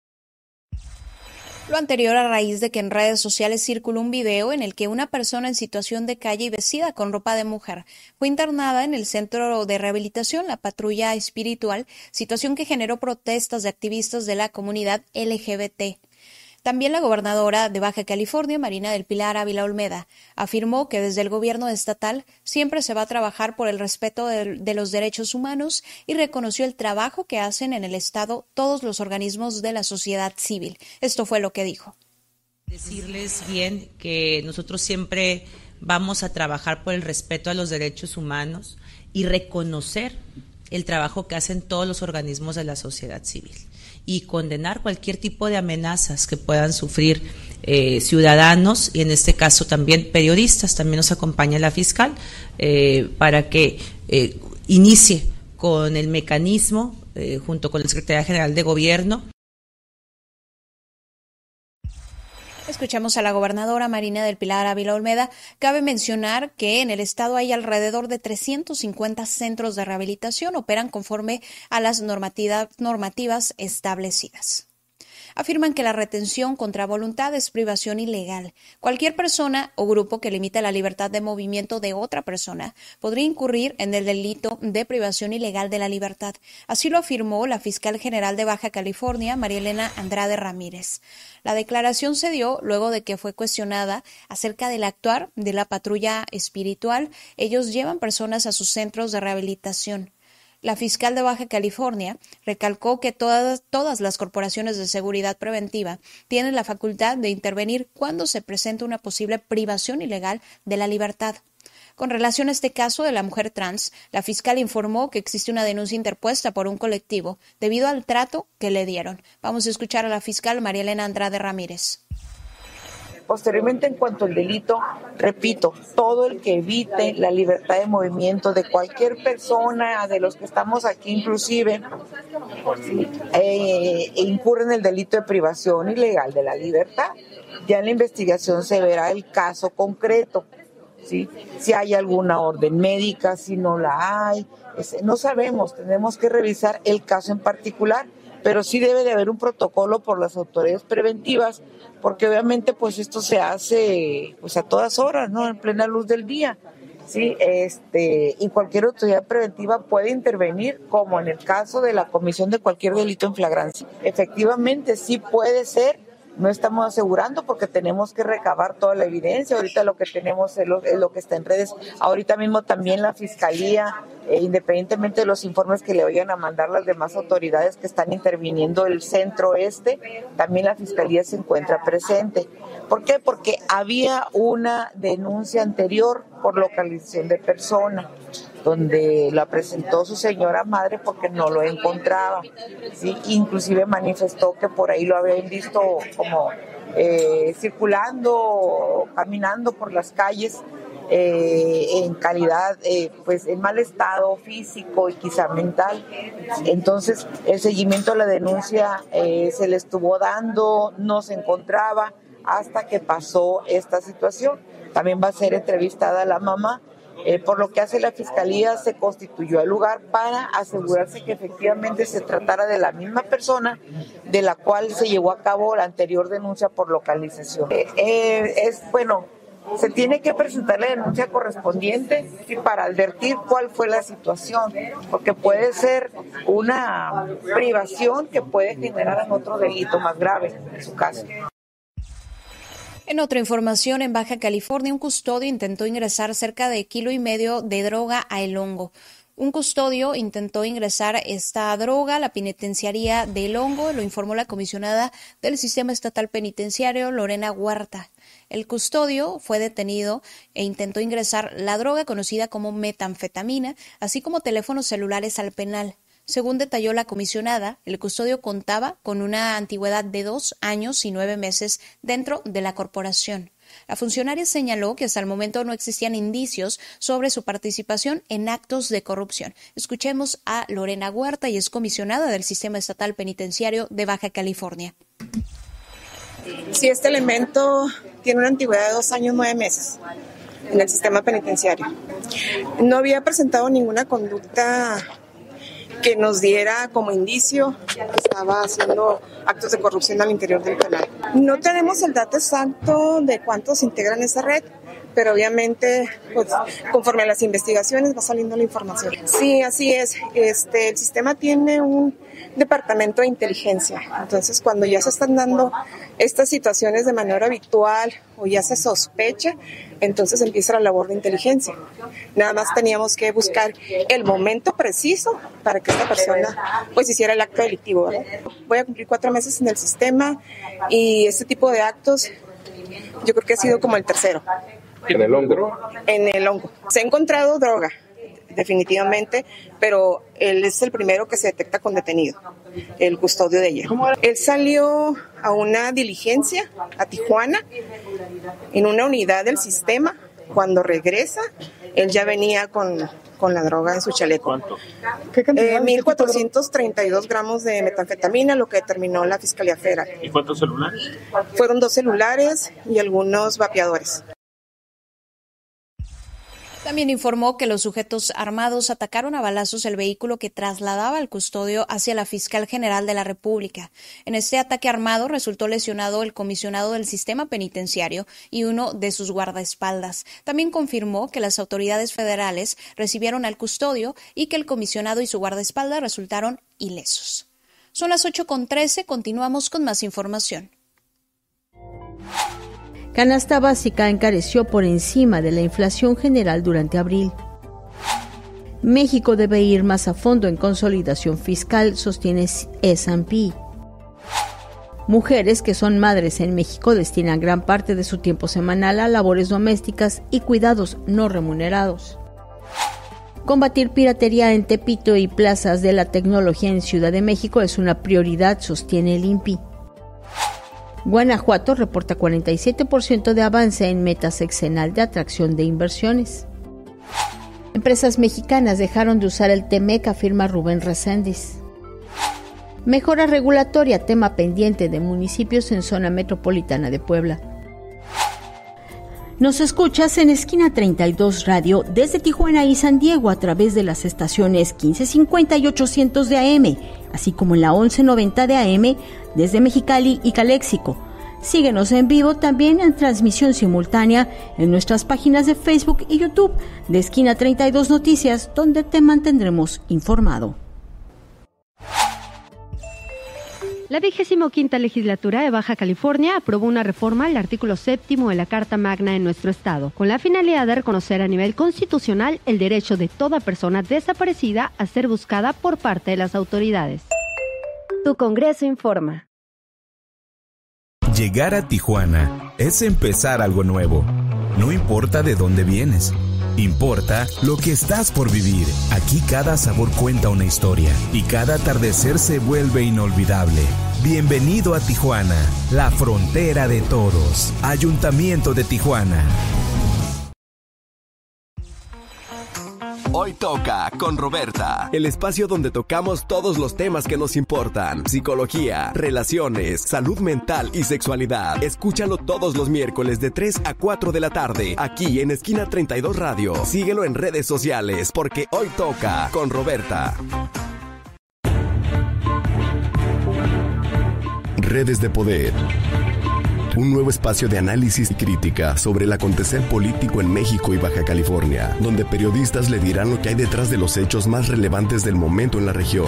Speaker 2: Lo anterior a raíz de que en redes sociales circuló un video en el que una persona en situación de calle y vestida con ropa de mujer fue internada en el centro de rehabilitación La Patrulla Espiritual, situación que generó protestas de activistas de la comunidad L G B T. También la gobernadora de Baja California, Marina del Pilar Ávila Olmeda, afirmó que desde el gobierno estatal siempre se va a trabajar por el respeto de, de los derechos humanos y reconoció el trabajo que hacen en el Estado todos los organismos de la sociedad civil. Esto fue lo que dijo.
Speaker 13: Decirles bien que nosotros siempre vamos a trabajar por el respeto a los derechos humanos y reconocer el trabajo que hacen todos los organismos de la sociedad civil y condenar cualquier tipo de amenazas que puedan sufrir eh, ciudadanos y en este caso también periodistas. También nos acompaña la fiscal eh, para que eh, inicie con el mecanismo eh, junto con la Secretaría General de Gobierno.
Speaker 2: Escuchamos a la gobernadora Marina del Pilar Ávila Olmeda. Cabe mencionar que en el estado hay alrededor de trescientos cincuenta centros de rehabilitación, operan conforme a las normativa, normativas establecidas. Afirman que la retención contra voluntad es privación ilegal. Cualquier persona o grupo que limite la libertad de movimiento de otra persona podría incurrir en el delito de privación ilegal de la libertad. Así lo afirmó la fiscal general de Baja California, María Elena Andrade Ramírez. La declaración se dio luego de que fue cuestionada acerca del actuar de la patrulla espiritual. Ellos llevan personas a sus centros de rehabilitación. La fiscal de Baja California recalcó que todas, todas las corporaciones de seguridad preventiva tienen la facultad de intervenir cuando se presenta una posible privación ilegal de la libertad. Con relación a este caso de la mujer trans, la fiscal informó que existe una denuncia interpuesta por un colectivo debido al trato que le dieron. Vamos a escuchar a la fiscal María Elena Andrade Ramírez.
Speaker 14: Posteriormente, en cuanto al delito, repito, todo el que evite la libertad de movimiento de cualquier persona, de los que estamos aquí inclusive, eh, incurre en el delito de privación ilegal de la libertad. Ya en la investigación se verá el caso concreto, ¿sí? Si hay alguna orden médica, si no la hay, no sabemos, tenemos que revisar el caso en particular, pero sí debe de haber un protocolo por las autoridades preventivas, porque obviamente pues esto se hace pues a todas horas, ¿no? En plena luz del día, sí, este, y cualquier autoridad preventiva puede intervenir, como en el caso de la comisión de cualquier delito en flagrancia. Efectivamente sí puede ser. No estamos asegurando porque tenemos que recabar toda la evidencia. Ahorita lo que tenemos es lo, es lo que está en redes. Ahorita mismo también la Fiscalía, eh, independientemente de los informes que le vayan a mandar las demás autoridades que están interviniendo el centro este, también la Fiscalía se encuentra presente. ¿Por qué? Porque había una denuncia anterior por localización de persona, donde la presentó su señora madre porque no lo encontraba, ¿sí? Inclusive manifestó que por ahí lo habían visto como eh, circulando, caminando por las calles eh, en calidad, eh, pues en mal estado físico y quizá mental. Entonces el seguimiento a la denuncia eh, se le estuvo dando, no se encontraba hasta que pasó esta situación. También va a ser entrevistada la mamá Eh, por lo que hace la Fiscalía, se constituyó el lugar para asegurarse que efectivamente se tratara de la misma persona de la cual se llevó a cabo la anterior denuncia por localización. Eh, eh, es bueno, se tiene que presentar la denuncia correspondiente, ¿sí?, para advertir cuál fue la situación, porque puede ser una privación que puede generar en otro delito más grave en su caso.
Speaker 2: En otra información, en Baja California, un custodio intentó ingresar cerca de kilo y medio de droga a El Hongo. Un custodio intentó ingresar esta droga a la penitenciaría de El Hongo, lo informó la comisionada del Sistema Estatal Penitenciario, Lorena Huerta. El custodio fue detenido e intentó ingresar la droga conocida como metanfetamina, así como teléfonos celulares al penal. Según detalló la comisionada, el custodio contaba con una antigüedad de dos años y nueve meses dentro de la corporación. La funcionaria señaló que hasta el momento no existían indicios sobre su participación en actos de corrupción. Escuchemos a Lorena Huerta, y es comisionada del Sistema Estatal Penitenciario de Baja California.
Speaker 15: Sí, este elemento tiene una antigüedad de dos años, nueve meses en el sistema penitenciario. No había presentado ninguna conducta que nos diera como indicio que estaba haciendo actos de corrupción al interior del penal. No tenemos el dato exacto de cuántos integran esa red, pero obviamente, pues, conforme a las investigaciones va saliendo la información. Sí, así es. Este, el sistema tiene un departamento de inteligencia. Entonces, cuando ya se están dando estas situaciones de manera habitual o ya se sospecha, entonces empieza la labor de inteligencia. Nada más teníamos que buscar el momento preciso para que esta persona pues hiciera el acto delictivo, ¿verdad? Voy a cumplir cuatro meses en el sistema y este tipo de actos yo creo que ha sido como el tercero.
Speaker 16: ¿En el hongo?
Speaker 15: En el hongo. Se ha encontrado droga, definitivamente, pero él es el primero que se detecta con detenido, el custodio de ella. Él salió a una diligencia a Tijuana en una unidad del sistema. Cuando regresa, él ya venía con, con la droga en su chaleco.
Speaker 16: ¿Cuánto? ¿Qué cantidad?
Speaker 15: Eh, mil cuatrocientos treinta y dos gramos de metanfetamina, lo que determinó la Fiscalía Federal.
Speaker 16: ¿Y cuántos celulares?
Speaker 15: Fueron dos celulares y algunos vapeadores.
Speaker 2: También informó que los sujetos armados atacaron a balazos el vehículo que trasladaba al custodio hacia la Fiscal General de la República. En este ataque armado resultó lesionado el comisionado del sistema penitenciario y uno de sus guardaespaldas. También confirmó que las autoridades federales recibieron al custodio y que el comisionado y su guardaespaldas resultaron ilesos. Son las ocho con trece, continuamos con más información.
Speaker 1: Canasta básica encareció por encima de la inflación general durante abril. México debe ir más a fondo en consolidación fiscal, sostiene S and P. Mujeres que son madres en México destinan gran parte de su tiempo semanal a labores domésticas y cuidados no remunerados. Combatir piratería en Tepito y plazas de la tecnología en Ciudad de México es una prioridad, sostiene el I N P I. Guanajuato reporta cuarenta y siete por ciento de avance en meta sexenal de atracción de inversiones. Empresas mexicanas dejaron de usar el T M E C, afirma Rubén Reséndiz. Mejora regulatoria, tema pendiente de municipios en zona metropolitana de Puebla. Nos escuchas en Esquina treinta y dos Radio desde Tijuana y San Diego a través de las estaciones quince cincuenta y ochocientos de A M, así como en la once noventa de A M desde Mexicali y Caléxico. Síguenos en vivo también en transmisión simultánea en nuestras páginas de Facebook y YouTube de Esquina treinta y dos Noticias, donde te mantendremos informado.
Speaker 17: La vigésimo quinta legislatura de Baja California aprobó una reforma al artículo séptimo de la Carta Magna en nuestro estado, con la finalidad de reconocer a nivel constitucional el derecho de toda persona desaparecida a ser buscada por parte de las autoridades. Tu Congreso informa.
Speaker 9: Llegar a Tijuana es empezar algo nuevo. No importa de dónde vienes, importa lo que estás por vivir. Aquí cada sabor cuenta una historia y cada atardecer se vuelve inolvidable. Bienvenido a Tijuana, la frontera de todos. Ayuntamiento de Tijuana.
Speaker 7: Hoy toca con Roberta, el espacio donde tocamos todos los temas que nos importan: psicología, relaciones, salud mental y sexualidad. Escúchalo todos los miércoles de tres a cuatro de la tarde, aquí en Esquina treinta y dos Radio. Síguelo en redes sociales, porque Hoy toca con Roberta. Redes de Poder. Un nuevo espacio de análisis y crítica sobre el acontecer político en México y Baja California, donde periodistas le dirán lo que hay detrás de los hechos más relevantes del momento en la región.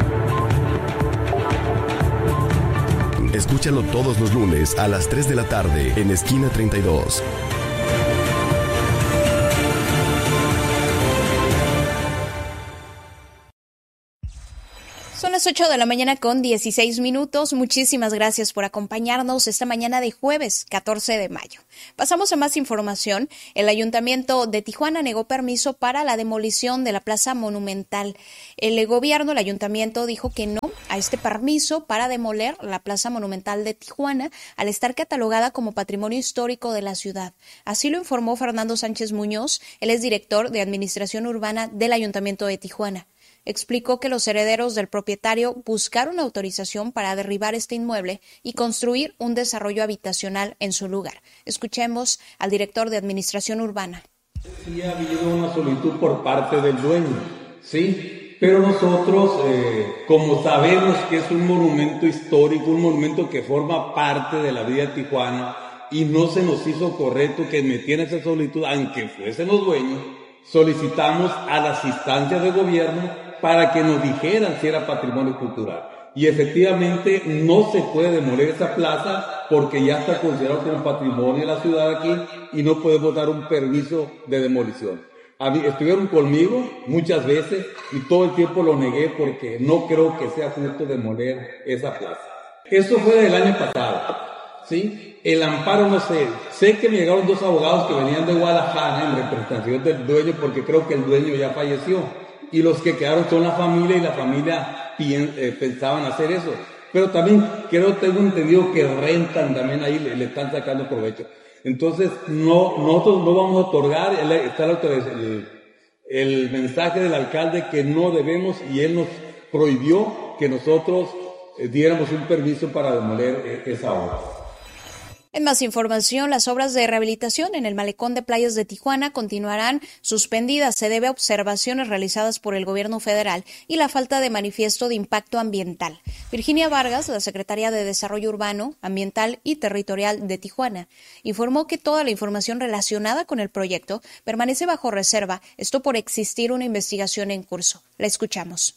Speaker 7: Escúchalo todos los lunes a las tres de la tarde en Esquina treinta y dos.
Speaker 2: Son las ocho de la mañana con dieciséis minutos. Muchísimas gracias por acompañarnos esta mañana de jueves catorce de mayo. Pasamos a más información. El Ayuntamiento de Tijuana negó permiso para la demolición de la Plaza Monumental. El gobierno, el Ayuntamiento, dijo que no a este permiso para demoler la Plaza Monumental de Tijuana al estar catalogada como Patrimonio Histórico de la ciudad. Así lo informó Fernando Sánchez Muñoz. Él es director de Administración Urbana del Ayuntamiento de Tijuana. Explicó que los herederos del propietario buscaron autorización para derribar este inmueble y construir un desarrollo habitacional en su lugar. Escuchemos al director de Administración Urbana.
Speaker 18: Sí ha habido una solicitud por parte del dueño, sí, pero nosotros, eh, como sabemos que es un monumento histórico, un monumento que forma parte de la vida de Tijuana, y no se nos hizo correcto que metieran esa solicitud, aunque fuesen los dueños, solicitamos a las instancias de gobierno para que nos dijeran si era patrimonio cultural. Y efectivamente no se puede demoler esa plaza porque ya está considerado como patrimonio de la ciudad aquí y no podemos dar un permiso de demolición. A mí, estuvieron conmigo muchas veces y todo el tiempo lo negué porque no creo que sea justo demoler esa plaza. Eso fue del año pasado, ¿sí? El amparo no sé, sé que me llegaron dos abogados que venían de Guadalajara en representación del dueño porque creo que el dueño ya falleció. Y los que quedaron son la familia y la familia pien, eh, pensaban hacer eso. Pero también creo, tengo entendido que rentan también ahí, le, le están sacando provecho. Entonces, no, nosotros no vamos a otorgar, el, está el, el, el mensaje del alcalde que no debemos y él nos prohibió que nosotros eh, diéramos un permiso para demoler eh, esa obra.
Speaker 2: En más información, las obras de rehabilitación en el malecón de playas de Tijuana continuarán suspendidas. Se debe a observaciones realizadas por el gobierno federal y la falta de manifiesto de impacto ambiental. Virginia Vargas, la secretaria de Desarrollo Urbano, Ambiental y Territorial de Tijuana, informó que toda la información relacionada con el proyecto permanece bajo reserva, esto por existir una investigación en curso. La escuchamos.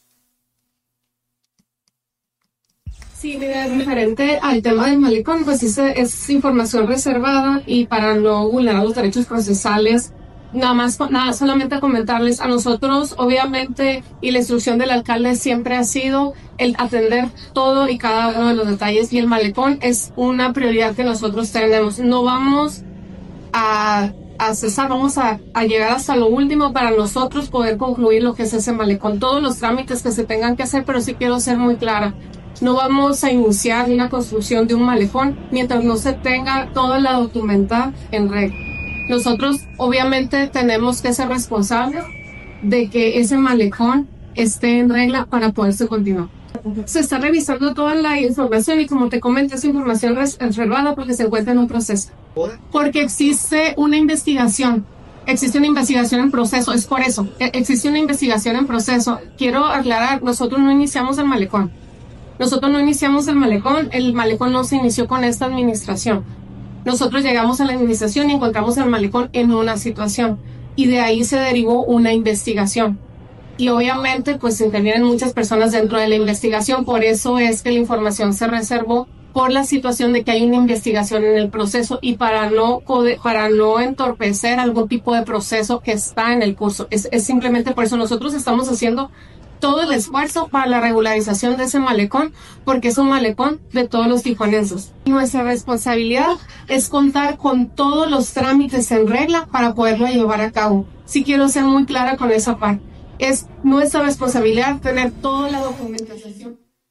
Speaker 19: Sí, mira, referente al tema del malecón, pues es, es información reservada y para no vulnerar los derechos procesales, nada más, nada, solamente comentarles a nosotros, obviamente, y la instrucción del alcalde siempre ha sido el atender todo y cada uno de los detalles, y el malecón es una prioridad que nosotros tenemos. No vamos a, a cesar, vamos a, a llegar hasta lo último para nosotros poder concluir lo que es ese malecón, todos los trámites que se tengan que hacer, pero sí quiero ser muy clara. No vamos a iniciar una construcción de un malecón mientras no se tenga toda la documentación en regla. Nosotros obviamente tenemos que ser responsables de que ese malecón esté en regla para poderse continuar. Se está revisando toda la información y como te comento, es información reservada porque se encuentra en un proceso. Porque existe una investigación. Existe una investigación en proceso, es por eso. Existe una investigación en proceso. Quiero aclarar, nosotros no iniciamos el malecón. Nosotros no iniciamos el malecón, el malecón no se inició con esta administración. Nosotros llegamos a la administración y encontramos el malecón en una situación y de ahí se derivó una investigación. Y obviamente pues intervienen muchas personas dentro de la investigación, por eso es que la información se reservó por la situación de que hay una investigación en el proceso y para no, para no entorpecer algún tipo de proceso que está en el curso. Es, es simplemente por eso nosotros estamos haciendo todo el esfuerzo para la regularización de ese malecón, porque es un malecón de todos los tijuanenses. Nuestra responsabilidad es contar con todos los trámites en regla para poderlo llevar a cabo. Sí quiero ser muy clara con esa parte. Es nuestra responsabilidad tener toda la documentación.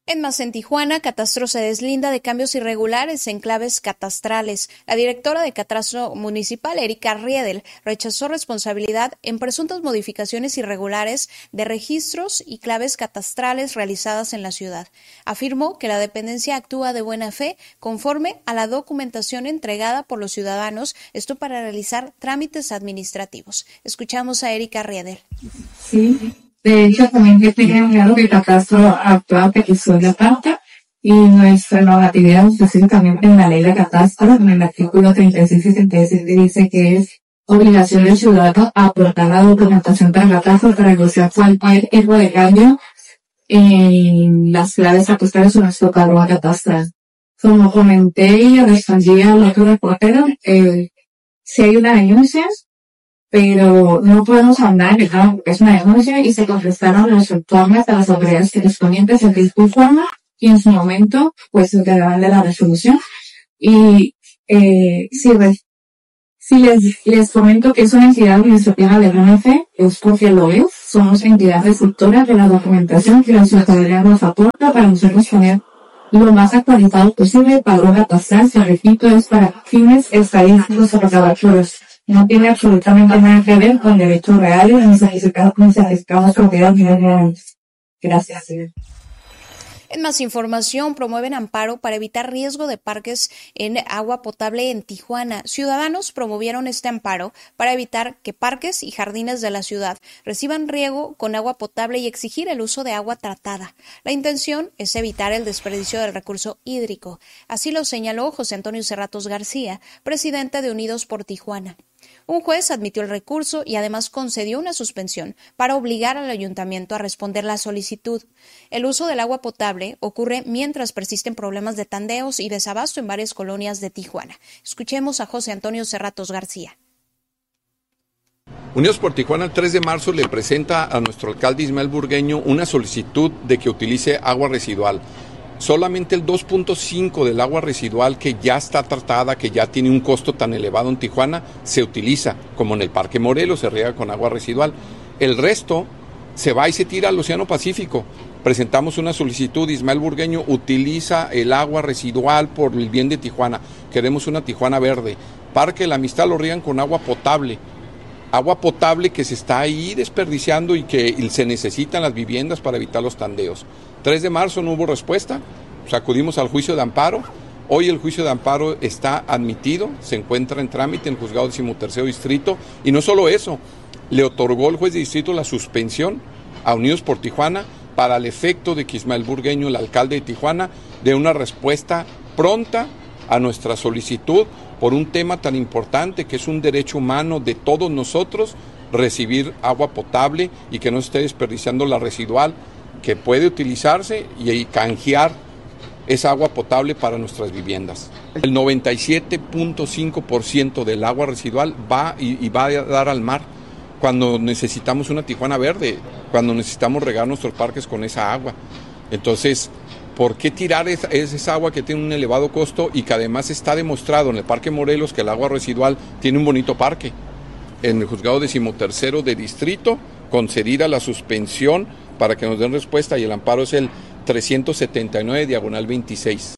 Speaker 2: En más, en Tijuana, Catastro se deslinda de cambios irregulares en claves catastrales. La directora de Catastro Municipal, Erika Riedel, rechazó responsabilidad en presuntas modificaciones irregulares de registros y claves catastrales realizadas en la ciudad. Afirmó que la dependencia actúa de buena fe conforme a la documentación entregada por los ciudadanos, esto para realizar trámites administrativos. Escuchamos a Erika Riedel.
Speaker 20: Sí. De hecho, también que tengan claro que el Catastro actúa a petición de parte y nuestra normatividad específicamente en la ley de Catastro, en el artículo treinta y seis y treinta y siete dice que es obligación del ciudadano aportar la documentación para el Catastro para negociar cualquier tipo de cambio en las claves catastrales o nuestro padrón catastral. Como comenté y respondí al otro reportero, eh, si hay una denuncia, pero no podemos hablar de claro, porque es una denuncia y se contestaron los informes de las autoridades correspondientes en tiempo y forma y en su momento pues se encargarán de la resolución. Y eh, si, si les, les comento que es una entidad administrativa de buena fe, es porque lo es. Somos entidad receptora de la documentación que la ciudadanía nos aporta para nosotros poner lo más actualizado posible. El padrón catastral, se repito, es para fines estadísticos o recaudatorios. No tiene absolutamente nada que ver con derechos reales ni certificados propiedad. Gracias.
Speaker 2: En más información, promueven amparo para evitar riesgo de parques en agua potable en Tijuana. Ciudadanos promovieron este amparo para evitar que parques y jardines de la ciudad reciban riego con agua potable y exigir el uso de agua tratada. La intención es evitar el desperdicio del recurso hídrico. Así lo señaló José Antonio Cerratos García, presidente de Unidos por Tijuana. Un juez admitió el recurso y además concedió una suspensión para obligar al ayuntamiento a responder la solicitud. El uso del agua potable ocurre mientras persisten problemas de tandeos y desabasto en varias colonias de Tijuana. Escuchemos a José Antonio Cerratos García.
Speaker 21: Unidos por Tijuana, el tres de marzo le presenta a nuestro alcalde Ismael Burgueño una solicitud de que utilice agua residual. Solamente el dos punto cinco del agua residual que ya está tratada, que ya tiene un costo tan elevado en Tijuana, se utiliza, como en el Parque Morelos, se riega con agua residual. El resto se va y se tira al Océano Pacífico. Presentamos una solicitud, Ismael Burgueño utiliza el agua residual por el bien de Tijuana. Queremos una Tijuana verde. Parque La Amistad lo riegan con agua potable. Agua potable que se está ahí desperdiciando y que se necesitan las viviendas para evitar los tandeos. tres de marzo no hubo respuesta, acudimos al juicio de amparo. Hoy el juicio de amparo está admitido, se encuentra en trámite en el juzgado decimotercero distrito. Y no solo eso, le otorgó el juez de distrito la suspensión a Unidos por Tijuana para el efecto de que Ismael Burgueño, el alcalde de Tijuana, dé una respuesta pronta a nuestra solicitud por un tema tan importante que es un derecho humano de todos nosotros, recibir agua potable y que no esté desperdiciando la residual, que puede utilizarse y canjear esa agua potable para nuestras viviendas. El noventa y siete punto cinco por ciento del agua residual va y, y va a dar al mar cuando necesitamos una Tijuana verde, cuando necesitamos regar nuestros parques con esa agua. Entonces, ¿por qué tirar esa, esa agua que tiene un elevado costo y que además está demostrado en el Parque Morelos que el agua residual tiene un bonito parque? En el juzgado decimotercero de distrito, concedida la suspensión para que nos den respuesta y el amparo es el trescientos setenta y nueve diagonal veintiséis.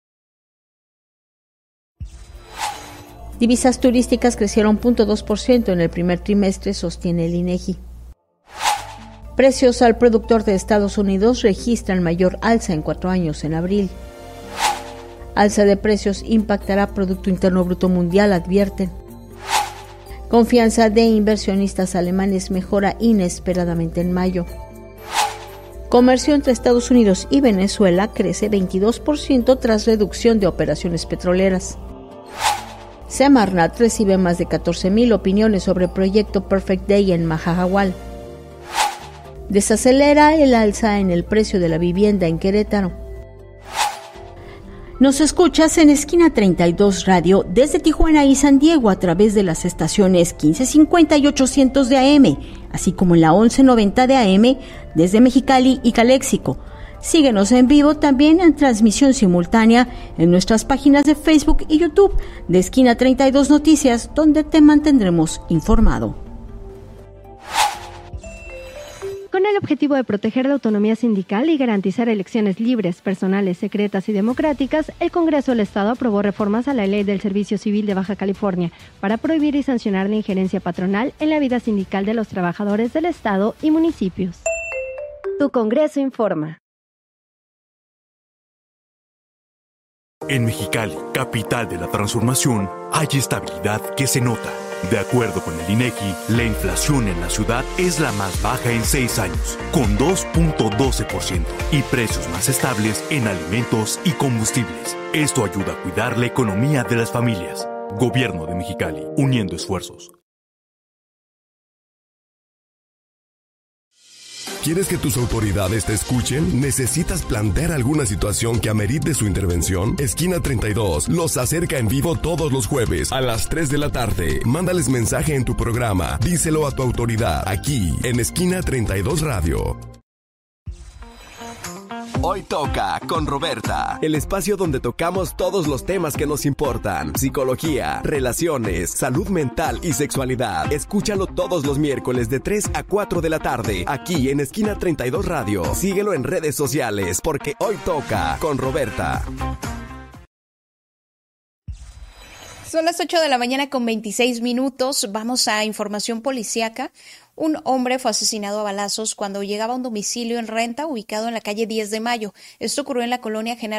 Speaker 1: Divisas turísticas crecieron cero punto dos por ciento en el primer trimestre, sostiene el INEGI. Precios al productor de Estados Unidos registran mayor alza en cuatro años en abril. Alza de precios impactará Producto Interno Bruto Mundial, advierten. Confianza de inversionistas alemanes mejora inesperadamente en mayo. Comercio entre Estados Unidos y Venezuela crece veintidós por ciento tras reducción de operaciones petroleras. Semarnat recibe más de catorce mil opiniones sobre proyecto Perfect Day en Mahahual. Desacelera el alza en el precio de la vivienda en Querétaro. Nos escuchas en Esquina treinta y dos Radio desde Tijuana y San Diego a través de las estaciones quince cincuenta y ochocientos de A M, así como en la once noventa de A M desde Mexicali y Caléxico. Síguenos en vivo también en transmisión simultánea en nuestras páginas de Facebook y YouTube de Esquina treinta y dos Noticias, donde te mantendremos informado.
Speaker 17: Con el objetivo de proteger la autonomía sindical y garantizar elecciones libres, personales, secretas y democráticas, el Congreso del Estado aprobó reformas a la Ley del Servicio Civil de Baja California para prohibir y sancionar la injerencia patronal en la vida sindical de los trabajadores del Estado y municipios. Tu Congreso informa.
Speaker 10: En Mexicali, capital de la transformación, hay estabilidad que se nota. De acuerdo con el INEGI, la inflación en la ciudad es la más baja en seis años, con dos punto doce por ciento, y precios más estables en alimentos y combustibles. Esto ayuda a cuidar la economía de las familias. Gobierno de Mexicali, uniendo esfuerzos.
Speaker 7: ¿Quieres que tus autoridades te escuchen? ¿Necesitas plantear alguna situación que amerite su intervención? Esquina treinta y dos los acerca en vivo todos los jueves a las tres de la tarde. Mándales mensaje en tu programa. Díselo a tu autoridad aquí en Esquina treinta y dos Radio. Hoy toca con Roberta, el espacio donde tocamos todos los temas que nos importan: psicología, relaciones, salud mental y sexualidad. Escúchalo todos los miércoles de tres a cuatro de la tarde, aquí en Esquina treinta y dos Radio. Síguelo en redes sociales, porque hoy toca con Roberta.
Speaker 2: Son las ocho de la mañana con veintiséis minutos. Vamos a información policíaca. Un hombre fue asesinado a balazos cuando llegaba a un domicilio en renta ubicado en la calle diez de mayo. Esto ocurrió en la colonia Genaro